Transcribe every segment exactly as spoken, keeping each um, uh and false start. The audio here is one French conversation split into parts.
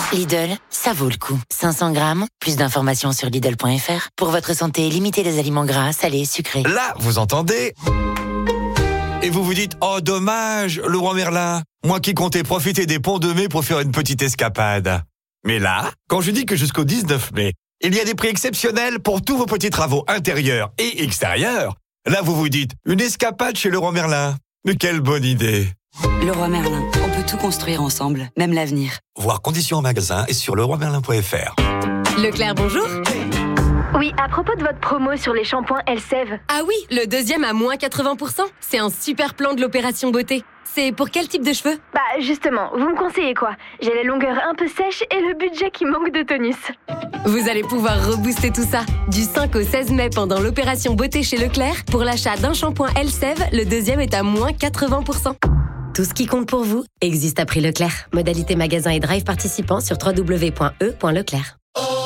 Lidl, ça vaut le coup. cinq cents grammes, plus d'informations sur Lidl point F R. Pour votre santé, limitez les aliments gras, salés, sucrés. Là, vous entendez ? Et vous vous dites, oh dommage, le roi Merlin, moi qui comptais profiter des ponts de mai pour faire une petite escapade. Mais là, quand je dis que jusqu'au dix-neuf mai, il y a des prix exceptionnels pour tous vos petits travaux intérieurs et extérieurs, là vous vous dites, une escapade chez le roi Merlin. Mais quelle bonne idée! Le roi Merlin, on peut tout construire ensemble, même l'avenir. Voir conditions en magasin et sur le roi merlin point F R. Leclerc, bonjour. Oui, à propos de votre promo sur les shampoings Elseve. Ah oui, le deuxième à moins quatre-vingts pour cent. C'est un super plan de l'opération beauté. C'est pour quel type de cheveux ? Bah justement, vous me conseillez quoi ? J'ai les longueurs un peu sèches et le budget qui manque de tonus. Vous allez pouvoir rebooster tout ça. Du cinq au seize mai pendant l'opération beauté chez Leclerc, pour l'achat d'un shampoing Elseve, le deuxième est à moins quatre-vingts pour cent. Tout ce qui compte pour vous existe à prix Leclerc. Modalité magasin et drive participants sur w w w point e point leclerc.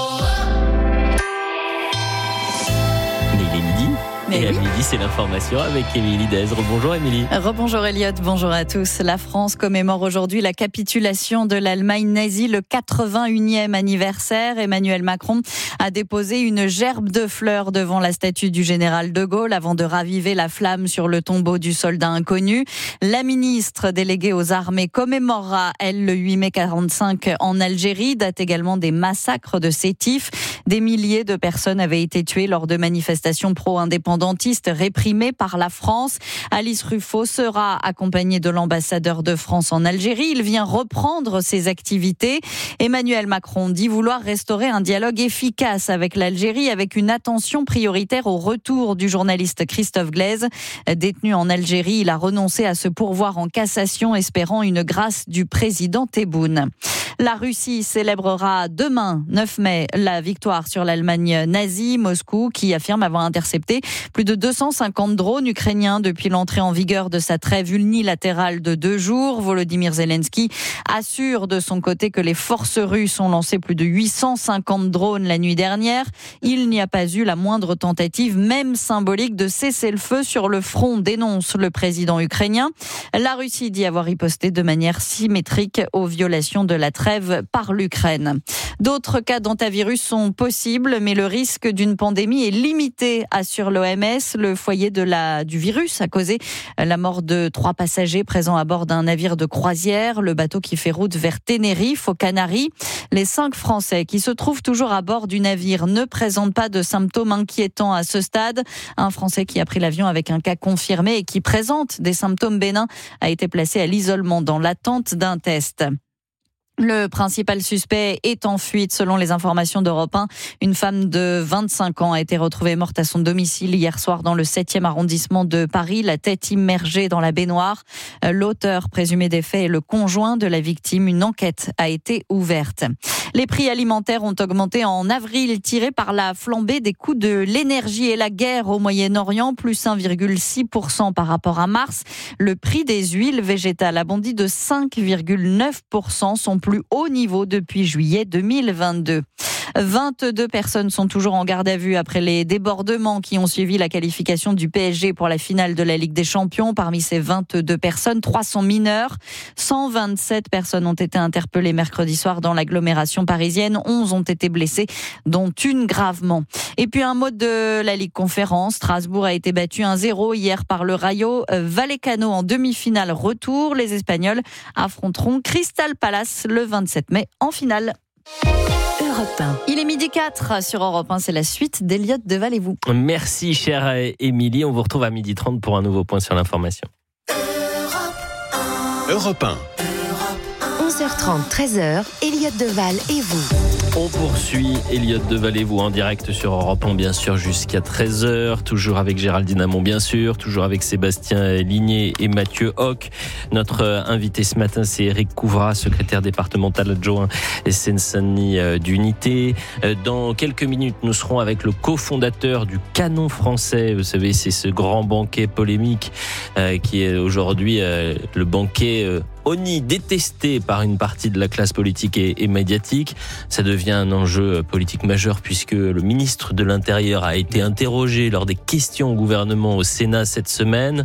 Mais Et oui. à midi, c'est l'information avec Émilie Dezre. Bonjour Émilie. Rebonjour Elliot, bonjour à tous. La France commémore aujourd'hui la capitulation de l'Allemagne nazie, le quatre-vingt-unième anniversaire. Emmanuel Macron a déposé une gerbe de fleurs devant la statue du général de Gaulle avant de raviver la flamme sur le tombeau du soldat inconnu. La ministre déléguée aux armées commémorera, elle, le huit mai quarante-cinq en Algérie, date également des massacres de Sétif. Des milliers de personnes avaient été tuées lors de manifestations pro-indépendantistes réprimées par la France. Alice Ruffo sera accompagnée de l'ambassadeur de France en Algérie. Il vient reprendre ses activités. Emmanuel Macron dit vouloir restaurer un dialogue efficace avec l'Algérie, avec une attention prioritaire au retour du journaliste Christophe Glaise. Détenu en Algérie, il a renoncé à se pourvoir en cassation, espérant une grâce du président Tebboune. La Russie célébrera demain, neuf mai, la victoire sur l'Allemagne nazie. Moscou qui affirme avoir intercepté plus de deux cent cinquante drones ukrainiens depuis l'entrée en vigueur de sa trêve unilatérale de deux jours. Volodymyr Zelensky assure de son côté que les forces russes ont lancé plus de huit cent cinquante drones la nuit dernière. Il n'y a pas eu la moindre tentative, même symbolique, de cesser le feu sur le front, dénonce le président ukrainien. La Russie dit avoir riposté de manière symétrique aux violations de la trêve par l'Ukraine. D'autres cas d'hantavirus sont possibles, mais le risque d'une pandémie est limité, assure l'O M S. Le foyer de la, du virus a causé la mort de trois passagers présents à bord d'un navire de croisière, le bateau qui fait route vers Tenerife, aux Canaries. Les cinq Français qui se trouvent toujours à bord du navire ne présentent pas de symptômes inquiétants à ce stade. Un Français qui a pris l'avion avec un cas confirmé et qui présente des symptômes bénins a été placé à l'isolement dans l'attente d'un test. Le principal suspect est en fuite selon les informations d'Europe un. Une femme de vingt-cinq ans a été retrouvée morte à son domicile hier soir dans le septième arrondissement de Paris, la tête immergée dans la baignoire. L'auteur présumé des faits est le conjoint de la victime. Une enquête a été ouverte. Les prix alimentaires ont augmenté en avril, tirés par la flambée des coûts de l'énergie et la guerre au Moyen-Orient, plus un virgule six pour cent par rapport à mars. Le prix des huiles végétales a bondi de cinq virgule neuf pour cent, son plus haut niveau depuis juillet deux mille vingt-deux. vingt-deux personnes sont toujours en garde à vue après les débordements qui ont suivi la qualification du P S G pour la finale de la Ligue des Champions. Parmi ces vingt-deux personnes, trois sont mineures. cent vingt-sept personnes ont été interpellées mercredi soir dans l'agglomération parisienne. onze ont été blessées, dont une gravement. Et puis un mot de la Ligue Conférence. Strasbourg a été battu un zéro hier par le Rayo Vallecano en demi-finale retour. Les Espagnols affronteront Crystal Palace le vingt-sept mai en finale. Europe un. Il est midi quatre sur Europe un, c'est la suite d'Elliot Deval et vous. Merci chère Émilie, on vous retrouve à midi trente pour un nouveau point sur l'information. Europe un. onze heures trente, treize heures, Elliot Deval et vous. On poursuit Elliot Deval et vous en direct sur Europe un, bien sûr, jusqu'à treize heures. Toujours avec Géraldine Amont, bien sûr. Toujours avec Sébastien Ligné et Mathieu Hoc. Notre invité ce matin, c'est Eric Couvrat, secrétaire départemental adjoint Seine-Saint-Denis d'Unité. Dans quelques minutes, nous serons avec le cofondateur du Canon français. Vous savez, c'est ce grand banquet polémique euh, qui est aujourd'hui euh, le banquet euh, Oni, détesté par une partie de la classe politique et, et médiatique. Ça devient un enjeu politique majeur puisque le ministre de l'Intérieur a été interrogé lors des questions au gouvernement au Sénat cette semaine.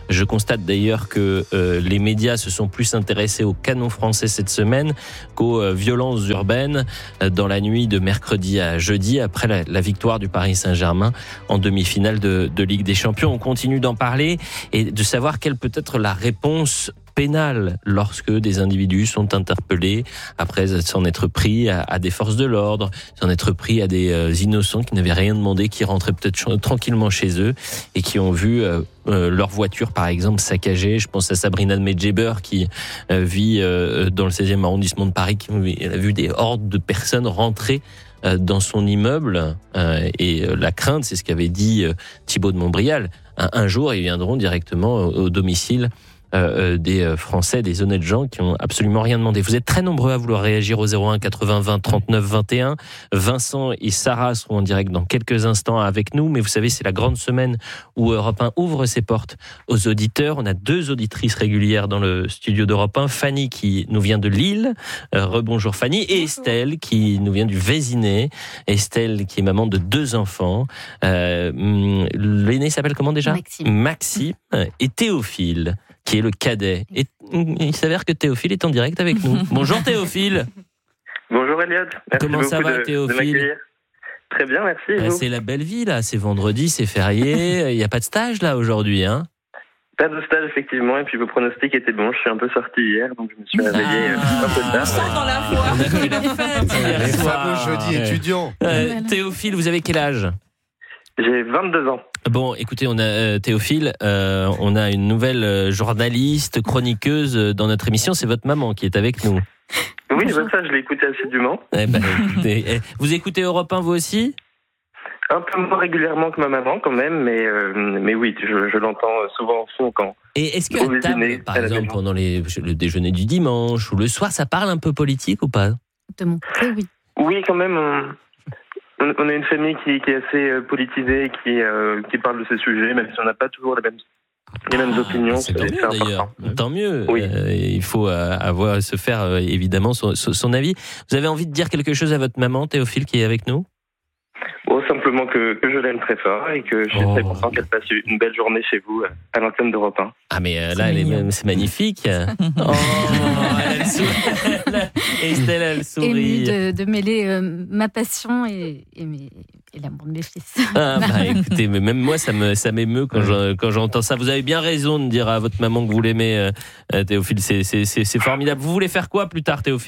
Je constate d'ailleurs que euh, les médias se sont plus intéressés au canon français cette semaine qu'aux euh, violences urbaines euh, dans la nuit de mercredi à jeudi après la, la victoire du Paris Saint-Germain en demi-finale de, de Ligue des Champions. On continue d'en parler et de savoir quelle peut être la réponse pénale lorsque des individus sont interpellés après s'en être pris à, à des forces de l'ordre, s'en être pris à des euh, innocents qui n'avaient rien demandé, qui rentraient peut-être ch- tranquillement chez eux et qui ont vu euh, euh, leur voiture par exemple saccagée. Je pense à Sabrina de Medjeber qui euh, vit euh, dans le seizième arrondissement de Paris, qui a vu des hordes de personnes rentrer euh, dans son immeuble euh, et euh, la crainte, c'est ce qu'avait dit euh, Thibaut de Montbrial, un, un jour ils viendront directement au, au domicile Euh, des Français, des honnêtes gens qui ont absolument rien demandé. Vous êtes très nombreux à vouloir réagir au zéro un quatre-vingts vingt trente-neuf vingt et un. Vincent et Sarah seront en direct dans quelques instants avec nous, mais vous savez, c'est la grande semaine où Europe un ouvre ses portes aux auditeurs. On a deux auditrices régulières dans le studio d'Europe un, Fanny qui nous vient de Lille, euh, rebonjour Fanny, et Estelle qui nous vient du Vésinet. Estelle qui est maman de deux enfants. Euh, l'aîné s'appelle comment déjà ? Maxime. Maxime et Théophile, qui est le cadet. Et il s'avère que Théophile est en direct avec nous. Bonjour Théophile. Bonjour Elliot. Merci Comment ça va de, Théophile ? de Très bien, merci. Euh, c'est la belle vie là, c'est vendredi, c'est férié, il n'y a pas de stage là aujourd'hui, hein ? Pas de stage effectivement, et puis vos pronostics étaient bons, je suis un peu sorti hier, donc je me suis réveillé ah, un peu tard. On dans la voix. On a fait la fête hier Les soir. fameux jeudis Ouais. étudiants. Euh, Théophile, vous avez quel âge ? J'ai vingt-deux ans. Bon, écoutez, on a euh, Théophile, euh, on a une nouvelle euh, journaliste, chroniqueuse euh, dans notre émission. C'est votre maman qui est avec nous. Oui, je ça, je l'ai écouté assidûment. Eh ben, écoutez, eh, vous écoutez Europe un vous aussi ? Un peu moins régulièrement que ma maman quand même, mais, euh, mais oui, je, je l'entends souvent en fond quand... Et est-ce que Au à table, déjeuner, par à la exemple, maison. pendant les, le déjeuner du dimanche ou le soir, ça parle un peu politique ou pas ? De mon côté, oui. Oui, quand même, on, on, on a une famille qui, qui est assez euh, politisée, qui, euh, qui parle de ces sujets, même si on n'a pas toujours les mêmes, les mêmes Ah, opinions. c'est tant mieux d'ailleurs. important. Tant mieux. Oui. Euh, il faut euh, avoir se faire euh, évidemment son, son, son avis. Vous avez envie de dire quelque chose à votre maman, Théophile, qui est avec nous ? Bon, simplement que, que je l'aime très fort et que je suis Oh. très content qu'elle passe une belle journée chez vous à l'antenne d'Europe un. Ah mais euh, C'est là, elle est mignon. même- c'est magnifique. Oh, elle, elle sourit. Estelle, elle Émue sourit. de, de mêler euh, ma passion et, et, mes, et l'amour de mes fils. Ah bah écoutez, mais même moi ça me ça m'émeut quand je, quand j'entends ça. Vous avez bien raison de dire à votre maman que vous l'aimez, euh, euh, Théophile. C'est c'est c'est c'est formidable. Vous voulez faire quoi plus tard, Théophile ?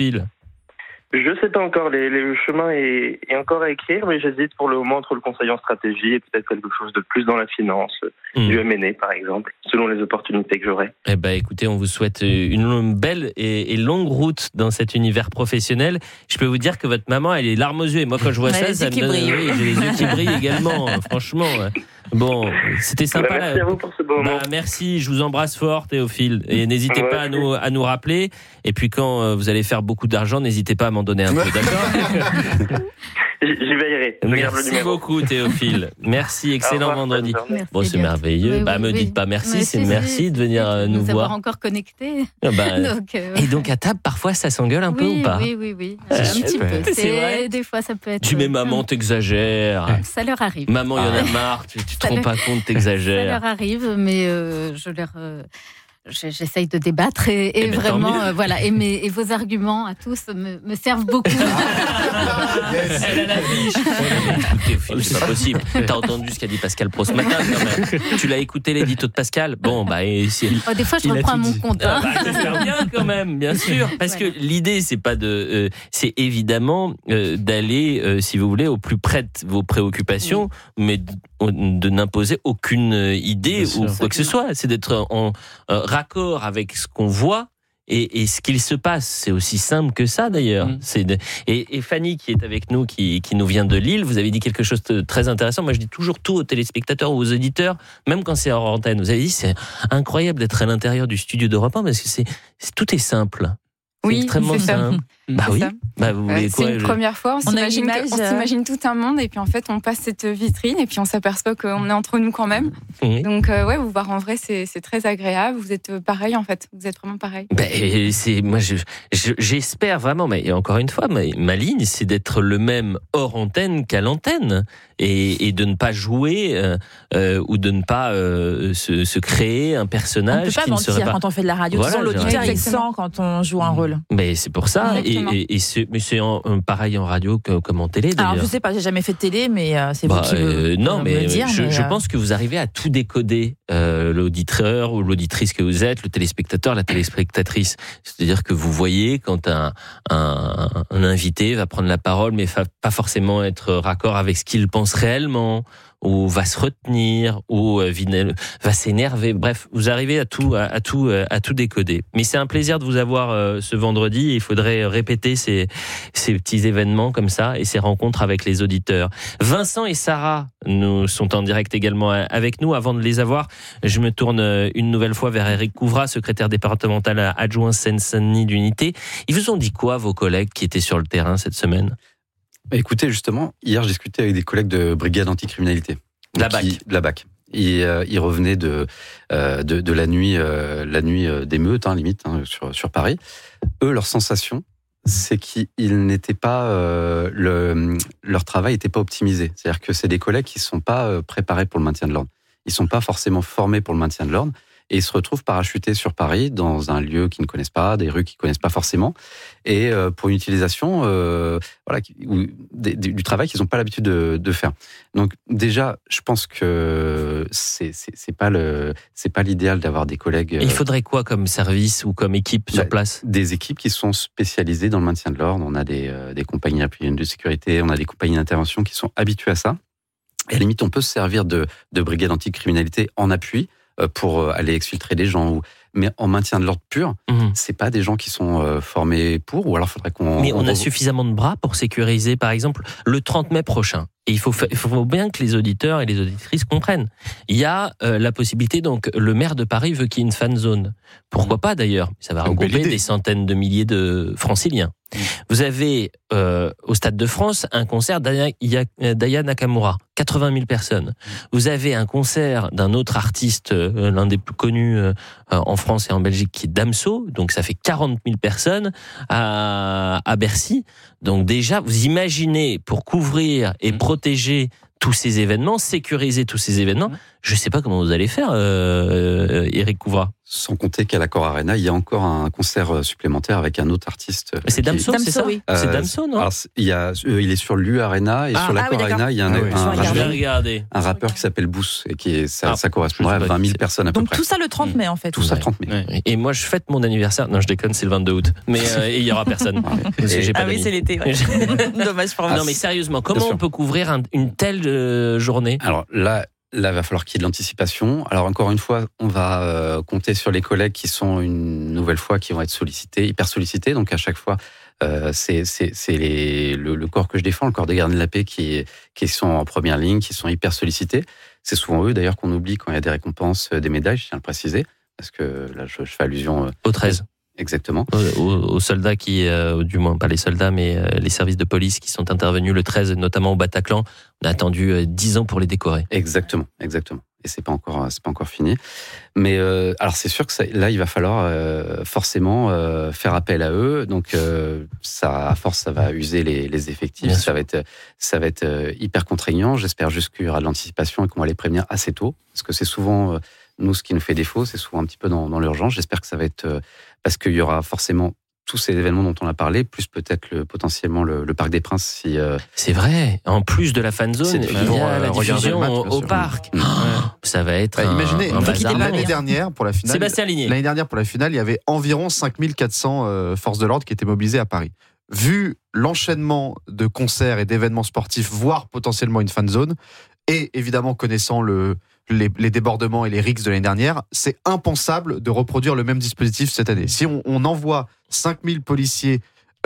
Je sais pas encore, les, les, le chemin est, est encore à écrire, mais j'hésite pour le moment entre le conseil en stratégie et peut-être quelque chose de plus dans la finance, Hmm. du M and A par exemple, selon les opportunités que j'aurai. Eh ben, écoutez, on vous souhaite une belle et, et longue route dans cet univers professionnel. Je peux vous dire que votre maman, elle est larme aux yeux. Et moi, quand je vois Elle a ça, les ça yeux me qui donne, brillent. oui, j'ai les yeux qui brillent également. Franchement, bon, c'était sympa. Bah, merci là. à vous pour ce beau moment. Bah, merci, je vous embrasse fort, Théophile. Et n'hésitez Ouais, pas à nous, à nous rappeler. Et puis, quand euh, vous allez faire beaucoup d'argent, n'hésitez pas à m'en donner un peu, d'accord ? J'y j'y veillerai. Je garde le Merci numéro. beaucoup, Théophile. Merci, Au excellent revoir, vendredi. bonne journée. Bon, c'est Elliot. merveilleux. Oui, bah, oui, me oui. dites pas merci, Mais c'est si, merci si, de venir si, euh, nous avoir voir. encore connecté. Ah bah, Donc, euh, et donc, à table, parfois, ça s'engueule un peu oui, ou pas ? Oui, oui, oui. C'est un petit super. peu. C'est vrai Des fois, ça peut être. Tu mets maman, t'exagères. Ça leur arrive. Maman, il y en a marre, tu, tu te Ça rends leur- pas compte, Ça t'exagères. leur arrive, mais euh, je leur. euh, je- J'essaye de débattre et, et Eh ben, tant vraiment, mieux. euh, voilà, et, mes, et vos arguments à tous me, me servent beaucoup. Elle a la fiche. Écoutez, Phil, c'est pas possible. T'as entendu ce qu'a dit Pascal Pro ce matin, quand même. Tu l'as écouté, l'édito de Pascal ? Bon, bah, et c'est- Oh, des fois, je Il a reprends à tout mon dit. compte. Ah hein. bah, j'espère bien quand même, bien sûr, parce Voilà. que l'idée c'est pas de, euh, c'est évidemment euh, d'aller, euh, si vous voulez, au plus près de vos préoccupations, mais de, de n'imposer aucune idée Bien ou sûr. quoi que ce soit. C'est d'être en euh, raccord avec ce qu'on voit. Et, et ce qu'il se passe, c'est aussi simple que ça d'ailleurs. Mm. C'est de- et, et Fanny qui est avec nous, qui, qui nous vient de Lille, vous avez dit quelque chose de très intéressant. Moi, je dis toujours tout aux téléspectateurs ou aux auditeurs, même quand c'est hors antenne. Vous avez dit, c'est incroyable d'être à l'intérieur du studio d'Europe un parce que c'est, c'est tout est simple. C'est Oui, extrêmement c'est ça. simple. Bah C'est oui. ça. Bah, vous voulez Euh, quoi, c'est une je- première fois, on, On a s'imagine, une que- image, on euh, s'imagine tout un monde et puis en fait on passe cette vitrine et puis on s'aperçoit qu'on est entre nous quand même. Oui. Donc euh, ouais, vous voir en vrai c'est, c'est très agréable, vous êtes pareil en fait, vous êtes vraiment pareil. Ben, c'est, moi, je, je- j'espère vraiment, mais encore une fois, ma, ma ligne, c'est d'être le même hors antenne qu'à l'antenne. Et, et de ne pas jouer euh, euh, ou de ne pas euh, se, se créer un On ne personnage peut pas qui ne mentir serait pas... quand on fait de la radio. Voilà, Sans l'auditeur, j'aurais il dit. sent quand on joue un rôle. Mais c'est pour ça, et, Exactement. et, et c'est, mais c'est en, en pareil en radio que, comme en télé d'ailleurs. Alors, je sais pas, j'ai jamais fait de télé, mais euh, c'est Bah, vous qui euh, me, non, me mais le dire. je, mais, je euh, pense que vous arrivez à tout décoder, euh, l'auditeur ou l'auditrice que vous êtes, le téléspectateur, la téléspectatrice. C'est-à-dire que vous voyez quand un, un, un invité va prendre la parole, mais fa- pas forcément être raccord avec ce qu'il pense réellement, ou va se retenir, ou euh, vine- va s'énerver. Bref, vous arrivez à tout, à, à tout, euh, à tout décoder. Mais c'est un plaisir de vous avoir euh, ce vendredi. Il faudrait répéter ces, ces petits événements comme ça et ces rencontres avec les auditeurs. Vincent et Sarah nous sont en direct également avec nous. Avant de les avoir, je me tourne une nouvelle fois vers Éric Couvrat, secrétaire départemental adjoint Seine-Saint-Denis d'unité. Ils vous ont dit quoi, vos collègues qui étaient sur le terrain cette semaine ? Écoutez, justement, hier, j'ai discuté avec des collègues de brigade anticriminalité. La Qui- B A C. de la B A C. Ils, euh, ils revenaient de, euh, de, de la nuit, euh, la nuit euh, d'émeute, hein, limite, hein, sur, sur Paris. Eux, leur sensation, c'est qu'ils n'étaient pas, euh, le, leur travail n'était pas optimisé. C'est-à-dire que c'est des collègues qui ne sont pas euh, préparés pour le maintien de l'ordre. Ils ne sont pas forcément formés pour le maintien de l'ordre. Et ils se retrouvent parachutés sur Paris, dans un lieu qu'ils ne connaissent pas, des rues qu'ils ne connaissent pas forcément, et euh, pour une utilisation euh, voilà, qui- ou, des- du, du travail qu'ils n'ont pas l'habitude de, de faire. Donc déjà, je pense que c'est, c'est, c'est pas le, c'est pas l'idéal d'avoir des collègues... Il faudrait quoi comme service ou comme équipe sur bah, place ? Des équipes qui sont spécialisées dans le maintien de l'ordre. On a des, euh, des compagnies de sécurité, on a des compagnies d'intervention qui sont habituées à ça. Et à la limite, on peut se servir de, de brigades anticriminalité en appui euh, pour euh, aller exfiltrer des gens. Ou... Mais en maintien de l'ordre pur, Mmh. c'est pas des gens qui sont euh, formés pour, ou alors faudrait qu'on... Mais on a on- suffisamment de bras pour sécuriser, par exemple, le trente mai prochain. Et il faut, fa- il faut bien que les auditeurs et les auditrices comprennent. Il y a euh, la possibilité, donc, le maire de Paris veut qu'il y ait une fan zone. Pourquoi pas d'ailleurs ? Ça va Une belle regrouper idée. des centaines de milliers de franciliens. Vous avez euh, au Stade de France un concert d'Aya d'Aya Nakamura, quatre-vingt mille personnes. Vous avez un concert d'un autre artiste, euh, l'un des plus connus euh, en France et en Belgique, qui est Damso, donc ça fait quarante mille personnes à, à Bercy. Donc déjà, vous imaginez, pour couvrir et protéger tous ces événements, sécuriser tous ces événements, je ne sais pas comment vous allez faire, euh, Éric Couvrat. Sans compter qu'à l'Accor Arena, il y a encore un concert supplémentaire avec un autre artiste. euh, C'est qui- Damso, c'est ça oui. C'est Euh, Damso, non alors, c'est- il, y a, euh, il est sur l'U Arena et Ah, sur l'Accor ah oui, d'accord. Arena, il y a un, Ah oui. un Je vais Je vais rappeur, regarder. un rappeur qui s'appelle Boost et qui est, ça, Ah, ça correspondrait je sais à pas vingt qui mille c'est. personnes à peu Donc près. tout ça le trente mai, en fait. Tout ça, Ouais. trente mille. Ouais. Et moi, je fête mon anniversaire. Non, je déconne, c'est le vingt-deux août. Mais euh, et il y aura personne. Parce que j'ai pas Ah oui, d'amis. c'est l'été. ouais. Dommage pour Ah, moi. Non, mais sérieusement, comment sûr. on peut couvrir un- une telle euh, journée ? Alors là, là, il va falloir qu'il y ait de l'anticipation. Alors encore une fois, on va euh, compter sur les collègues qui sont une nouvelle fois, qui vont être sollicités, hyper sollicités. Donc à chaque fois, euh, c'est c'est c'est les le, le corps que je défends, le corps des gardiens de la paix, qui qui sont en première ligne, qui sont hyper sollicités. C'est souvent eux d'ailleurs qu'on oublie quand il y a des récompenses, euh, des médailles. Je tiens à le préciser parce que là, je, je fais allusion euh, Au treize. exactement. Aux, aux soldats qui, euh, du moins pas les soldats, mais euh, les services de police qui sont intervenus le treize, notamment au Bataclan. On a attendu euh, dix ans pour les décorer. Exactement, exactement. Et c'est pas encore, c'est pas encore fini. Mais euh, alors c'est sûr que ça, là, il va falloir euh, forcément euh, faire appel à eux. Donc euh, ça, à force, ça va user les, les effectifs. Bien Ça sûr. va être, ça va être euh, hyper contraignant. J'espère juste qu'il y aura de l'anticipation et qu'on va les prévenir assez tôt, parce que c'est souvent euh, nous ce qui nous fait défaut. C'est souvent un petit peu dans, dans l'urgence. J'espère que ça va être euh, parce qu'il y aura forcément tous ces événements dont on a parlé, plus peut-être le, potentiellement le, le Parc des Princes. Si, euh, C'est vrai. En plus de la fan zone, C'est il y pour, a euh, la regarder diffusion le match, au, bien au sûr. parc. Mmh. Oh, ça va être Bah, un, imaginez, un bazar. l'année dernière, pour la finale, Sébastien Ligné. l'année dernière, pour la finale, il y avait environ cinq mille quatre cents euh, forces de l'ordre qui étaient mobilisées à Paris. Vu l'enchaînement de concerts et d'événements sportifs, voire potentiellement une fan zone, et évidemment connaissant le, les, les débordements et les rixes de l'année dernière, c'est impensable de reproduire le même dispositif cette année. Si on, on envoie cinq mille policiers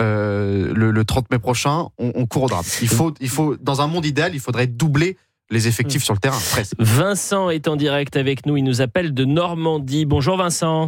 euh, le, le trente mai prochain, on, on court au drame. Il faut, il faut, dans un monde idéal, il faudrait doubler les effectifs sur le terrain, presque. Vincent est en direct avec nous. Il nous appelle de Normandie. Bonjour Vincent.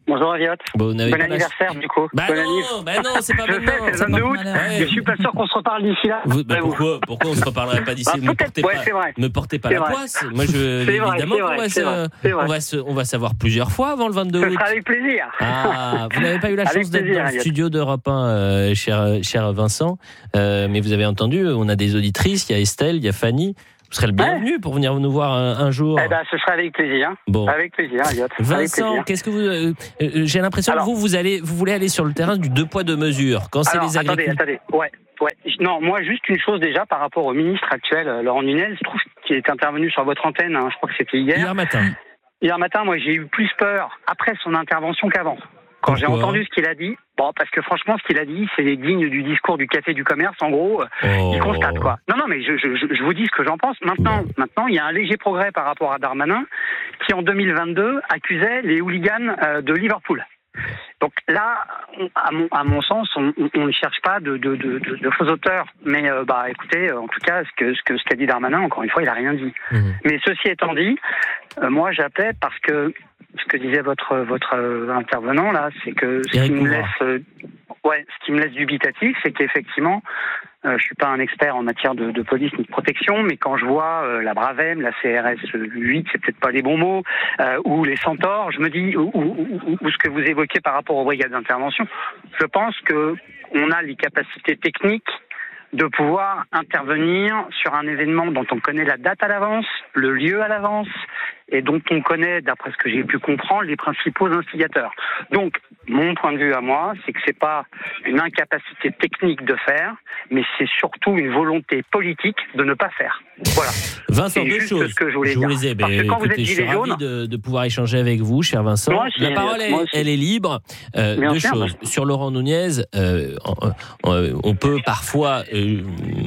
Bonjour Elliot. Bon, vous n'avez bon pas anniversaire la... du coup. Bah bon non, anniv. bah non, c'est pas Je maintenant. sais, c'est le vingt-deux août. Ouais. Je suis pas sûr qu'on se reparle d'ici là. Vous, bah pourquoi, pourquoi on se reparlerait pas d'ici? Bah, Ne portez ouais, pas, c'est vrai. ne portez pas C'est la vrai. poisse. Moi, je, C'est vrai, évidemment, c'est qu'on vrai, va c'est se, vrai, c'est vrai. on va se, on va savoir plusieurs fois avant le vingt-deux Ce août. sera avec plaisir. Ah, vous n'avez pas eu la Avec chance d'être plaisir, dans le Elliot. studio d'Europe un, euh, cher, cher Vincent, euh, mais vous avez entendu, on a des auditrices, il y a Estelle, il y a Fanny. Vous serez le bienvenu ouais. pour venir nous voir un, un jour. Eh ben, ce sera avec plaisir. Bon. Avec plaisir, Elliot. Vincent, qu'est-ce que vous euh, euh, j'ai l'impression Alors, que vous vous allez vous voulez aller sur le terrain du deux poids deux mesures. Quand c'est alors, les agriculteurs. Attendez, attendez. Ouais, ouais. Non, moi juste une chose déjà par rapport au ministre actuel, Laurent Nunez, je trouve qu'il est intervenu sur votre antenne. Hein, je crois que c'était hier. Hier matin. Hier matin, moi j'ai eu plus peur après son intervention qu'avant. Quand j'ai entendu ce qu'il a dit, bon, parce que franchement, ce qu'il a dit, c'est digne du discours du café du commerce. En gros, oh. il constate quoi. Non, non, mais je, je, je vous dis ce que j'en pense. Maintenant, oh. maintenant, il y a un léger progrès par rapport à Darmanin, qui en deux mille vingt-deux accusait les hooligans euh, de Liverpool. Donc là, on, à, mon, à mon sens, on, on ne cherche pas de, de, de, de, de faux auteurs. Mais euh, bah, écoutez, en tout cas, ce que ce que ce qu'a dit Darmanin, encore une fois, il a rien dit. Mmh. Mais ceci étant dit, euh, moi, j'appelais parce que ce que disait votre votre euh, intervenant là, c'est que ce qui me laisse, euh, ouais, ce qui me laisse dubitatif, c'est qu'effectivement, euh, je suis pas un expert en matière de, de police ni de protection, mais quand je vois euh, la Bravem, la C R S huit, c'est peut-être pas les bons mots, euh, ou les Centaures, je me dis, ou, ou, ou, ou ce que vous évoquez par rapport aux brigades d'intervention, je pense que on a les capacités techniques de pouvoir intervenir sur un événement dont on connaît la date à l'avance, le lieu à l'avance, et dont on connaît, d'après ce que j'ai pu comprendre, les principaux instigateurs. Donc, mon point de vue à moi, c'est que c'est pas une incapacité technique de faire, mais c'est surtout une volonté politique de ne pas faire. Voilà. Vincent, c'est deux juste choses. ce que je voulais je vous dire. les ai. Parce que quand écoutez, vous êtes je suis gilet ravi jaune, de, de pouvoir échanger avec vous, cher Vincent. Moi aussi, la parole, est, elle est libre. Euh, deux sûr, choses. moi. Sur Laurent Nunez, euh, on, on peut parfois euh,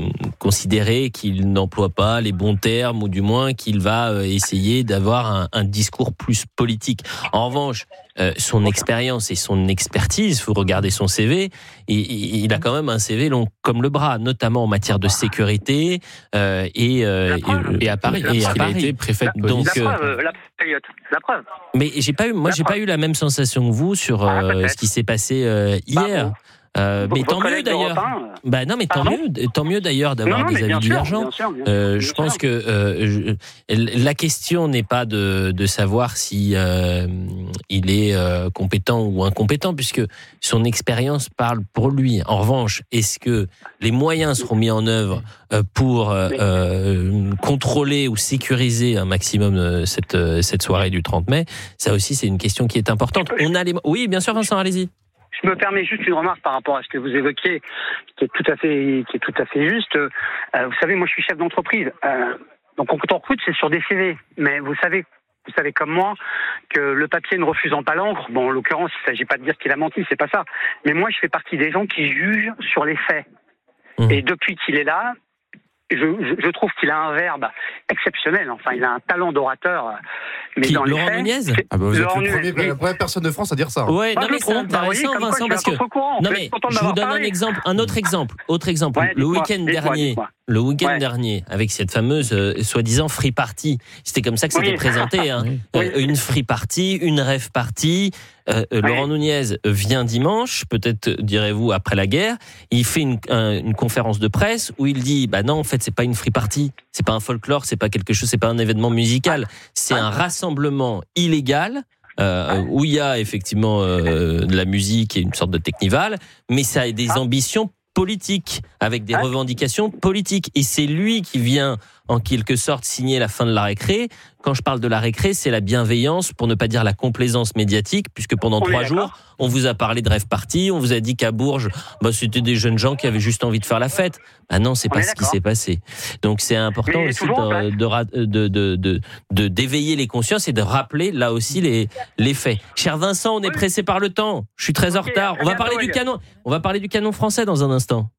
considérer qu'il n'emploie pas les bons termes, ou du moins qu'il va euh, essayer d'avoir un, un discours plus politique. En revanche, euh, son expérience et son expertise, vous regardez son C V, il, il a quand même un C V long comme le bras, notamment en matière de sécurité euh, et, euh, et, et à Paris. Et à Paris. Il a été préfet de Donc, police. la preuve, la preuve, la preuve. Mais j'ai pas eu, moi, La j'ai preuve. pas eu la même sensation que vous sur euh, Ah, ce qui s'est passé euh, hier. Bah, bon. Euh, mais Vos tant mieux collègues d'ailleurs. d'Europe un, euh, Bah non, mais tant Pardon mieux, tant mieux d'ailleurs d'avoir Non, non, des mais avis bien sûr, divergents. bien sûr, bien Euh, sûr, je bien pense sûr. que euh, je, la question n'est pas de, de savoir si euh, il est euh, compétent ou incompétent, puisque son expérience parle pour lui. En revanche, est-ce que les moyens seront mis en œuvre euh, pour euh, euh, contrôler ou sécuriser un maximum euh, cette euh, cette soirée du trente mai? Ça aussi, c'est une question qui est importante. On a les, oui, bien sûr, Vincent, allez-y. Je me permets juste une remarque par rapport à ce que vous évoquiez, qui est tout à fait, qui est tout à fait juste. Euh, vous savez, moi, je suis chef d'entreprise, euh, donc quand on recrute, c'est sur des C V. Mais vous savez, vous savez comme moi que le papier ne refusant pas l'encre. Bon, en l'occurrence, il ne s'agit pas de dire qu'il a menti, c'est pas ça. Mais moi, je fais partie des gens qui jugent sur les faits. Mmh. Et depuis qu'il est là, je, je, je trouve qu'il a un verbe exceptionnel. Enfin, il a un talent d'orateur. Mais Qui, dans Laurent les faits, Nunez Ah bah vous Laurent êtes le Nunez, premier, la première personne de France à dire ça. Hein. Ouais, Bah, non je mais c'est trouve, bah oui, intéressant, comme quoi, Vincent, je parce suis que à contre-courant. non Vous mais êtes content de je vous m'avoir donne un parlé. exemple, un autre exemple, autre exemple. Ouais, le dites-moi, week-end dites-moi, dernier, dites-moi. le week-end Ouais. dernier, avec cette fameuse euh, soi-disant free party, c'était comme ça que c'était Oui. présenté, hein. Oui. Euh, une free party, une rave party. Euh, euh, Oui. Laurent Nunez vient dimanche, peut-être direz-vous après la guerre, il fait une, un, une conférence de presse où il dit bah non en fait c'est pas une free party, c'est pas un folklore, c'est pas quelque chose, c'est pas un événement musical, c'est un rassemblement illégal. Euh, où il y a effectivement euh, de la musique et une sorte de technival, mais ça a des ambitions politiques, avec des revendications politiques. Et c'est lui qui vient, en quelque sorte, signer la fin de la récré. Quand je parle de la récré, c'est la bienveillance, pour ne pas dire la complaisance médiatique, puisque pendant On est trois d'accord. jours, on vous a parlé de rêve party, on vous a dit qu'à Bourges, bah, c'était des jeunes gens qui avaient juste envie de faire la fête. Ah non, c'est On pas est ce qui d'accord. s'est passé. Donc c'est important Mais il est aussi toujours en de, place. de, ra- de, de, de, de- d'éveiller les consciences et de rappeler là aussi les, les faits. Cher Vincent, on est pressé par le temps. Je suis très en Ok, retard. à On va bientôt, parler du Elliot. canon. On va parler du canon français dans un instant.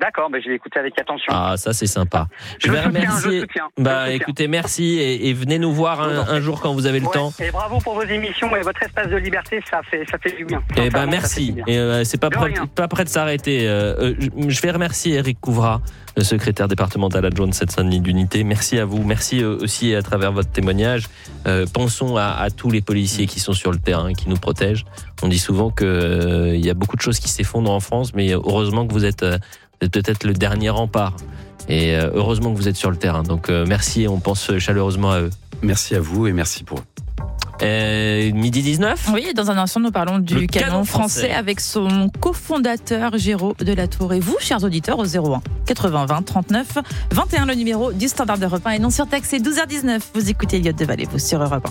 D'accord, bah, je vais écouter avec attention. Ah, ça c'est sympa. Je, je vais vais soutiens, remercier. je soutiens, je bah, soutiens. écoutez, merci et, et venez nous voir un, un jour quand vous avez le ouais, temps. Et bravo pour vos émissions et votre espace de liberté, ça fait, ça fait du bien. Eh ben merci. Et euh, c'est pas prêt, pas prêt de s'arrêter. Euh, euh, je, je vais remercier Eric Couvrat, le secrétaire départemental adjoint de Seine-Saint-Denis d'Unité. Merci à vous. Merci aussi à travers votre témoignage. Euh, pensons à, à tous les policiers qui sont sur le terrain, qui nous protègent. On dit souvent qu'il euh, y a beaucoup de choses qui s'effondrent en France, mais heureusement que vous êtes, euh, vous êtes peut-être le dernier rempart. Et euh, heureusement que vous êtes sur le terrain. Donc euh, merci et on pense chaleureusement à eux. Merci à vous et merci pour eux. Euh, midi dix-neuf. Oui, dans un instant, nous parlons du Le canon, canon français. français avec son cofondateur Géraud de la Tour. Et vous, chers auditeurs, au zéro un quatre-vingts vingt trente-neuf vingt et un, le numéro du standard d'Europe un et non surtaxé, douze heures dix-neuf. Vous écoutez Elliott Deval, vous sur Europe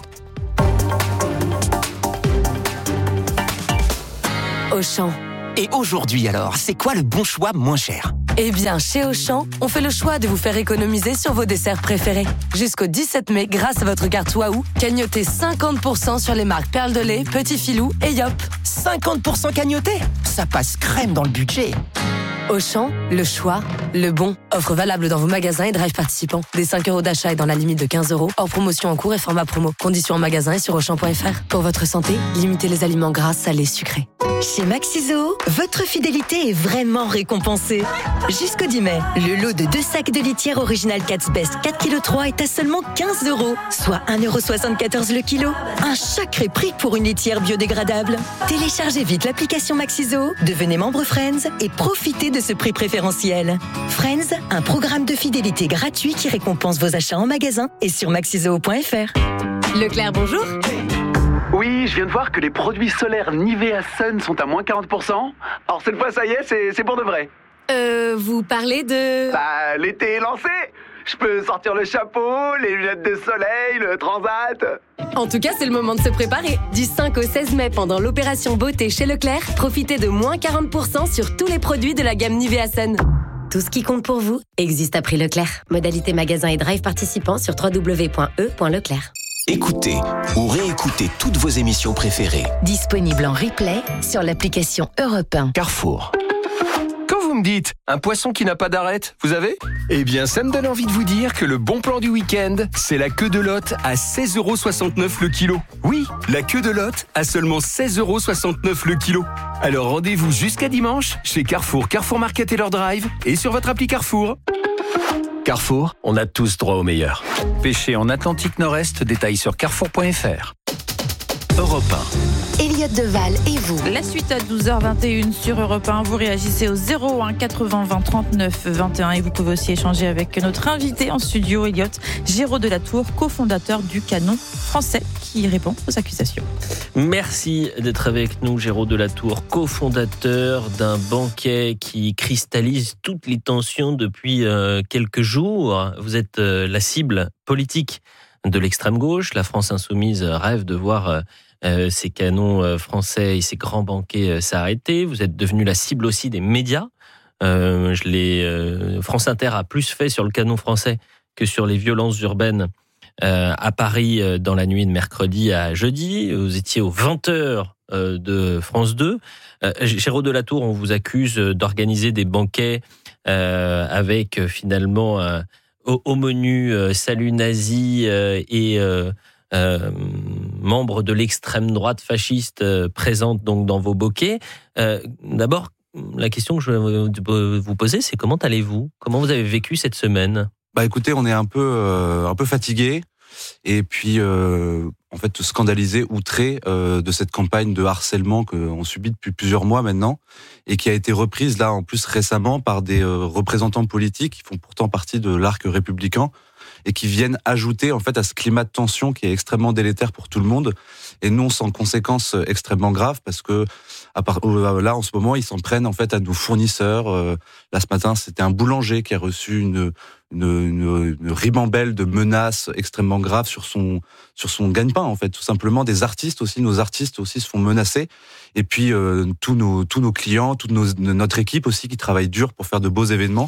un. Auchan. Et aujourd'hui alors, c'est quoi le bon choix moins cher ? Eh bien, chez Auchan, on fait le choix de vous faire économiser sur vos desserts préférés. Jusqu'au dix-sept mai, grâce à votre carte Waouh, cagnotez cinquante pour cent sur les marques Perle de lait, Petit Filou et Yop. cinquante pour cent cagnoté ? Ça passe crème dans le budget. Auchan, le choix, le bon. Offre valable dans vos magasins et drive participants. Des cinq euros d'achat et dans la limite de quinze euros. Hors promotion en cours et format promo. Conditions en magasin et sur auchan point f r. Pour votre santé, limitez les aliments gras, salés, sucrés. Chez Maxiso, votre fidélité est vraiment récompensée. Jusqu'au dix mai, le lot de deux sacs de litière original Cat's Best quatre virgule trois kilos est à seulement quinze euros, soit un euro soixante-quatorze le kilo. Un sacré prix pour une litière biodégradable. Téléchargez vite l'application Maxiso, devenez membre Friends et profitez de ce prix préférentiel. Friends, un programme de fidélité gratuit qui récompense vos achats en magasin et sur maxiso point f r. Leclerc, bonjour. Oui, je viens de voir que les produits solaires Nivea Sun sont à moins quarante pour cent. Alors cette fois, ça y est, c'est, c'est pour de vrai. Euh, vous parlez de... Bah, l'été est lancé. Je peux sortir le chapeau, les lunettes de soleil, le transat. En tout cas, c'est le moment de se préparer. Du cinq au seize mai, pendant l'opération beauté chez Leclerc, profitez de moins quarante pour cent sur tous les produits de la gamme Nivea Sun. Tout ce qui compte pour vous existe à prix Leclerc. Modalité magasin et drive participants sur w w w point e point leclerc. Écoutez ou réécoutez toutes vos émissions préférées. Disponible en replay sur l'application Europe un. Carrefour. Quand vous me dites un poisson qui n'a pas d'arête, vous avez ? Eh bien, ça me donne envie de vous dire que le bon plan du week-end, c'est la queue de lotte à seize euros soixante-neuf le kilo. Oui, la queue de lotte à seulement seize euros soixante-neuf le kilo. Alors rendez-vous jusqu'à dimanche chez Carrefour, Carrefour Market et leur drive et sur votre appli Carrefour. Carrefour, on a tous droit au meilleur. Pêcher en Atlantique Nord-Est, détail sur carrefour point f r. Europe un. Elliott Deval et vous. La suite à douze heures vingt et une sur Europe un. Vous réagissez au zéro un quatre-vingts vingt trente-neuf vingt et un et vous pouvez aussi échanger avec notre invité en studio, Elliott, Géraud de la Tour, cofondateur du canon français, qui répond aux accusations. Merci d'être avec nous, Géraud de la Tour, cofondateur d'un banquet qui cristallise toutes les tensions depuis euh, quelques jours. Vous êtes euh, la cible politique de l'extrême gauche. La France insoumise rêve de voir euh, euh, ces canons euh, français et ces grands banquets euh, s'arrêter. Vous êtes devenu la cible aussi des médias. Euh, je l'ai, euh, France Inter a plus fait sur le canon français que sur les violences urbaines euh, à Paris euh, dans la nuit de mercredi à jeudi. Vous étiez aux vingt heures euh, de France deux. Euh, Géraud de la Tour, on vous accuse d'organiser des banquets euh, avec euh, finalement euh, au, au menu euh, salut nazi euh, et euh, euh, membres de l'extrême droite fasciste euh, présentes donc dans vos bouquets. Euh, d'abord, la question que je vais vous poser, c'est comment allez-vous ? Comment vous avez vécu cette semaine ? Bah écoutez, on est un peu euh, un peu fatigué et puis euh, en fait scandalisé, outré euh, de cette campagne de harcèlement qu'on subit depuis plusieurs mois maintenant et qui a été reprise là en plus récemment par des euh, représentants politiques qui font pourtant partie de l'arc républicain et qui viennent ajouter en fait à ce climat de tension qui est extrêmement délétère pour tout le monde et non sans conséquences extrêmement graves parce que à part, là en ce moment ils s'en prennent en fait à nos fournisseurs. Euh, là ce matin c'était un boulanger qui a reçu une une, une, une ribambelle de menaces extrêmement graves sur son sur son gagne-pain en fait, tout simplement. Des artistes aussi, nos artistes aussi se font menacer et puis euh, tous nos tous nos clients, toute nos, notre équipe aussi qui travaille dur pour faire de beaux événements,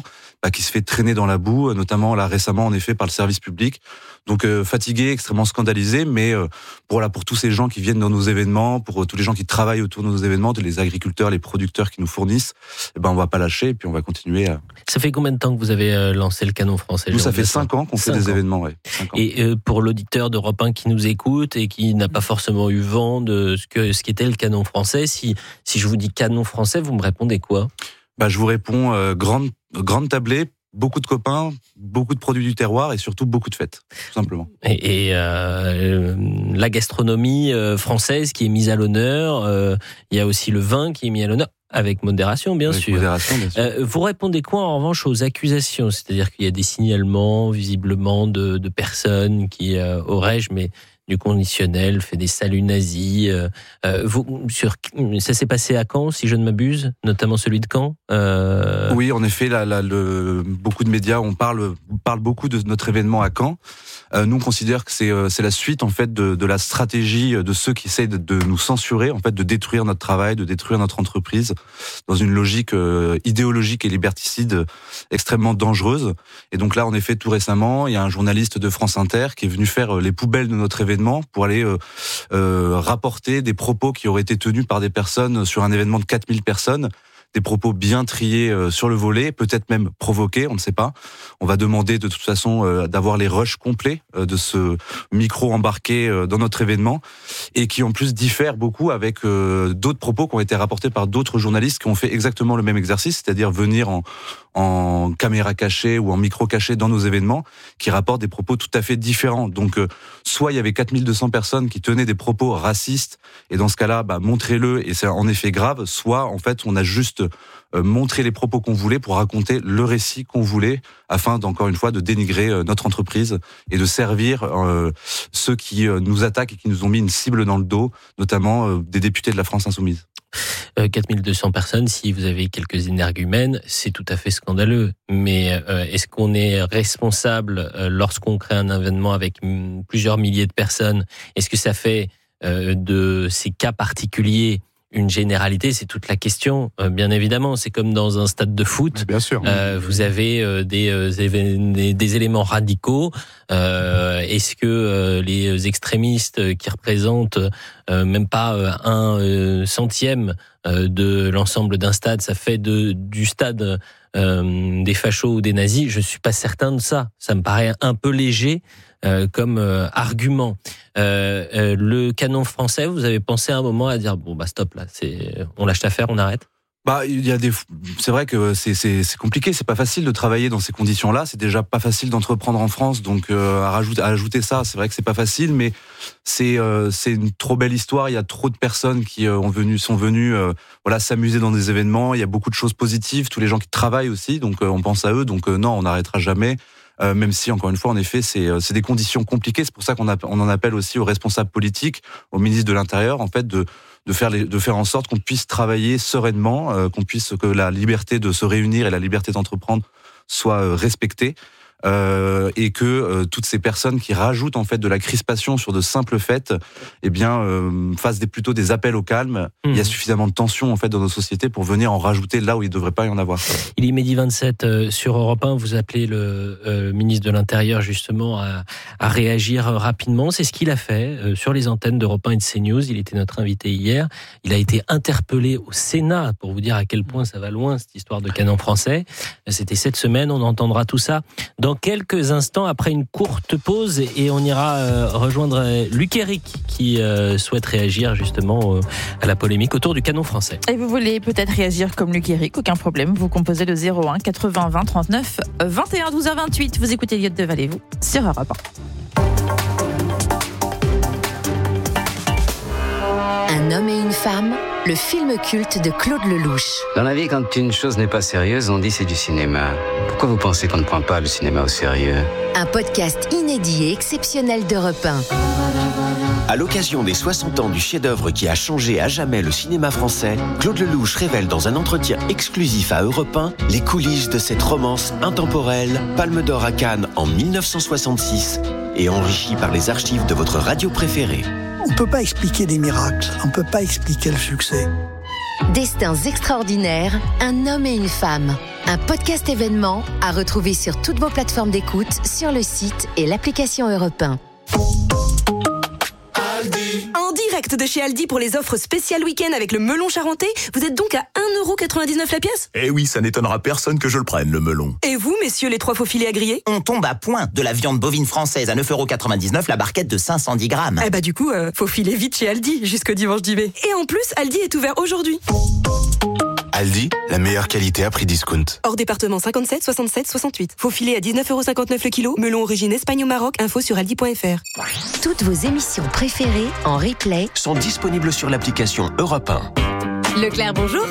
bah, qui se fait traîner dans la boue, notamment là récemment en effet par le service public. Donc euh, fatigué, extrêmement scandalisé, mais euh, pour là pour tous ces gens qui viennent dans nos événements, pour euh, tous les gens qui travaillent autour de nos événements, les agriculteurs, les producteurs qui nous fournissent, eh ben on va pas lâcher et puis on va continuer. À... Ça fait combien de temps que vous avez euh, lancé le Canon Français? Nous, ça fait cinq ans qu'on fait des ans. événements, ouais. Cinq ans. Et euh, pour l'auditeur d'Europe un qui nous écoute et qui n'a pas forcément eu vent de ce que ce qu'était le Canon Français, si si je vous dis Canon Français, vous me répondez quoi? Bah je vous réponds euh, grande grande tablée. Beaucoup de copains, beaucoup de produits du terroir et surtout beaucoup de fêtes, tout simplement. Et, et euh, la gastronomie euh, française qui est mise à l'honneur, euh, il y a aussi le vin qui est mis à l'honneur, avec modération bien avec sûr. Modération, bien sûr. Euh, vous répondez quoi en revanche aux accusations? C'est-à-dire qu'il y a des signalements visiblement de, de personnes qui euh, auraient, mais du conditionnel, fait des saluts nazis. Euh, euh, vous, sur, ça s'est passé à Caen, si je ne m'abuse, notamment celui de Caen. Euh... Oui, en effet, là, là, le, beaucoup de médias, on parle, on parle beaucoup de notre événement à Caen. Euh, nous, on considère que c'est, euh, c'est la suite en fait de, de la stratégie de ceux qui essayent de, de nous censurer, en fait, de détruire notre travail, de détruire notre entreprise, dans une logique euh, idéologique et liberticide extrêmement dangereuse. Et donc là, en effet, tout récemment, il y a un journaliste de France Inter qui est venu faire les poubelles de notre événement pour aller euh, euh, rapporter des propos qui auraient été tenus par des personnes sur un événement de quatre mille personnes, des propos bien triés euh, sur le volet, peut-être même provoqués, on ne sait pas. On va demander de toute façon euh, d'avoir les rushs complets euh, de ce micro embarqué euh, dans notre événement et qui en plus diffèrent beaucoup avec euh, d'autres propos qui ont été rapportés par d'autres journalistes qui ont fait exactement le même exercice, c'est-à-dire venir en en caméra cachée ou en micro caché dans nos événements, qui rapportent des propos tout à fait différents. Donc, euh, soit il y avait quatre mille deux cents personnes qui tenaient des propos racistes, et dans ce cas-là, bah, montrez-le, et c'est en effet grave, soit, en fait, on a juste euh, montré les propos qu'on voulait pour raconter le récit qu'on voulait, afin, d'encore une fois, de dénigrer euh, notre entreprise et de servir euh, ceux qui euh, nous attaquent et qui nous ont mis une cible dans le dos, notamment euh, des députés de la France Insoumise. quatre mille deux cents personnes, si vous avez quelques énergumènes, c'est tout à fait scandaleux. Mais euh, est-ce qu'on est responsable euh, lorsqu'on crée un événement avec m- plusieurs milliers de personnes? Est-ce que ça fait euh, de ces cas particuliers une généralité? C'est toute la question, euh, bien évidemment. C'est comme dans un stade de foot. Mais bien sûr. Euh, vous avez euh, des, euh, des, des éléments radicaux. Euh, est-ce que euh, les extrémistes qui représentent euh, même pas euh, un euh, centième euh, de l'ensemble d'un stade, ça fait de, du stade euh, des fachos ou des nazis? Je suis pas certain de ça. Ça me paraît un peu léger euh, comme euh, argument. Euh, euh, le Canon Français, vous avez pensé à un moment à dire bon bah stop là, c'est on lâche l'affaire, on arrête? Bah, il y a des, c'est vrai que c'est, c'est, c'est compliqué, c'est pas facile de travailler dans ces conditions-là. C'est déjà pas facile d'entreprendre en France, donc euh, à rajouter, à ajouter ça, c'est vrai que c'est pas facile, mais c'est, euh, c'est une trop belle histoire. Il y a trop de personnes qui euh, ont venu, sont venues, euh, voilà, s'amuser dans des événements. Il y a beaucoup de choses positives. Tous les gens qui travaillent aussi, donc euh, on pense à eux. Donc euh, non, on n'arrêtera jamais. Euh, même si, encore une fois, en effet, c'est, euh, c'est des conditions compliquées. C'est pour ça qu'on a, on en appelle aussi aux responsables politiques, au ministre de l'Intérieur, en fait, de de faire les, de faire en sorte qu'on puisse travailler sereinement, euh, qu'on puisse que la liberté de se réunir et la liberté d'entreprendre soient euh, respectées. Euh, et que euh, toutes ces personnes qui rajoutent en fait de la crispation sur de simples fêtes, eh bien euh, fassent des, plutôt des appels au calme. Mmh. Il y a suffisamment de tension en fait dans nos sociétés pour venir en rajouter là où il ne devrait pas y en avoir. Il est midi vingt-sept euh, sur Europe un. Vous appelez le euh, ministre de l'Intérieur justement à, à réagir rapidement. C'est ce qu'il a fait euh, sur les antennes d'Europe un et de CNews. Il était notre invité hier. Il a été interpellé au Sénat pour vous dire à quel point ça va loin cette histoire de Canon Français. C'était cette semaine. On entendra tout ça dans quelques instants après une courte pause et on ira euh, rejoindre Luc Eric qui euh, souhaite réagir justement euh, à la polémique autour du Canon Français. Et vous voulez peut-être réagir comme Luc Eric, aucun problème, vous composez le zéro un quatre-vingts vingt trente-neuf vingt et un douze heures vingt-huit. Vous écoutez Elliott de Vallée, vous, sur Europe un. Un homme et une femme, le film culte de Claude Lelouch. Dans la vie, quand une chose n'est pas sérieuse, on dit c'est du cinéma. Pourquoi vous pensez qu'on ne prend pas le cinéma au sérieux ? Un podcast inédit et exceptionnel d'Europe un. À l'occasion des soixante ans du chef-d'œuvre qui a changé à jamais le cinéma français, Claude Lelouch révèle dans un entretien exclusif à Europe un les coulisses de cette romance intemporelle, Palme d'Or à Cannes en dix-neuf cent soixante-six et enrichie par les archives de votre radio préférée. On ne peut pas expliquer des miracles, on ne peut pas expliquer le succès. Destins extraordinaires, un homme et une femme. Un podcast événement à retrouver sur toutes vos plateformes d'écoute, sur le site et l'application Europe un. En direct de chez Aldi pour les offres spéciales week-end avec le melon charentais, vous êtes donc à un euro quatre-vingt-dix-neuf la pièce ? Eh oui, ça n'étonnera personne que je le prenne, le melon. Et vous, messieurs les trois faux filets à griller ? On tombe à point de la viande bovine française à neuf euros quatre-vingt-dix-neuf la barquette de cinq cent dix grammes. Eh bah du coup, euh, faut filer vite chez Aldi jusqu'au dimanche dix mai. Et en plus, Aldi est ouvert aujourd'hui. Aldi, la meilleure qualité à prix discount. Hors département cinquante-sept, soixante-sept, soixante-huit. Faux filet à dix-neuf euros cinquante-neuf le kilo. Melon origine Espagne au Maroc. Info sur aldi point f r. Toutes vos émissions préférées en replay sont disponibles sur l'application Europe un. Leclerc, bonjour.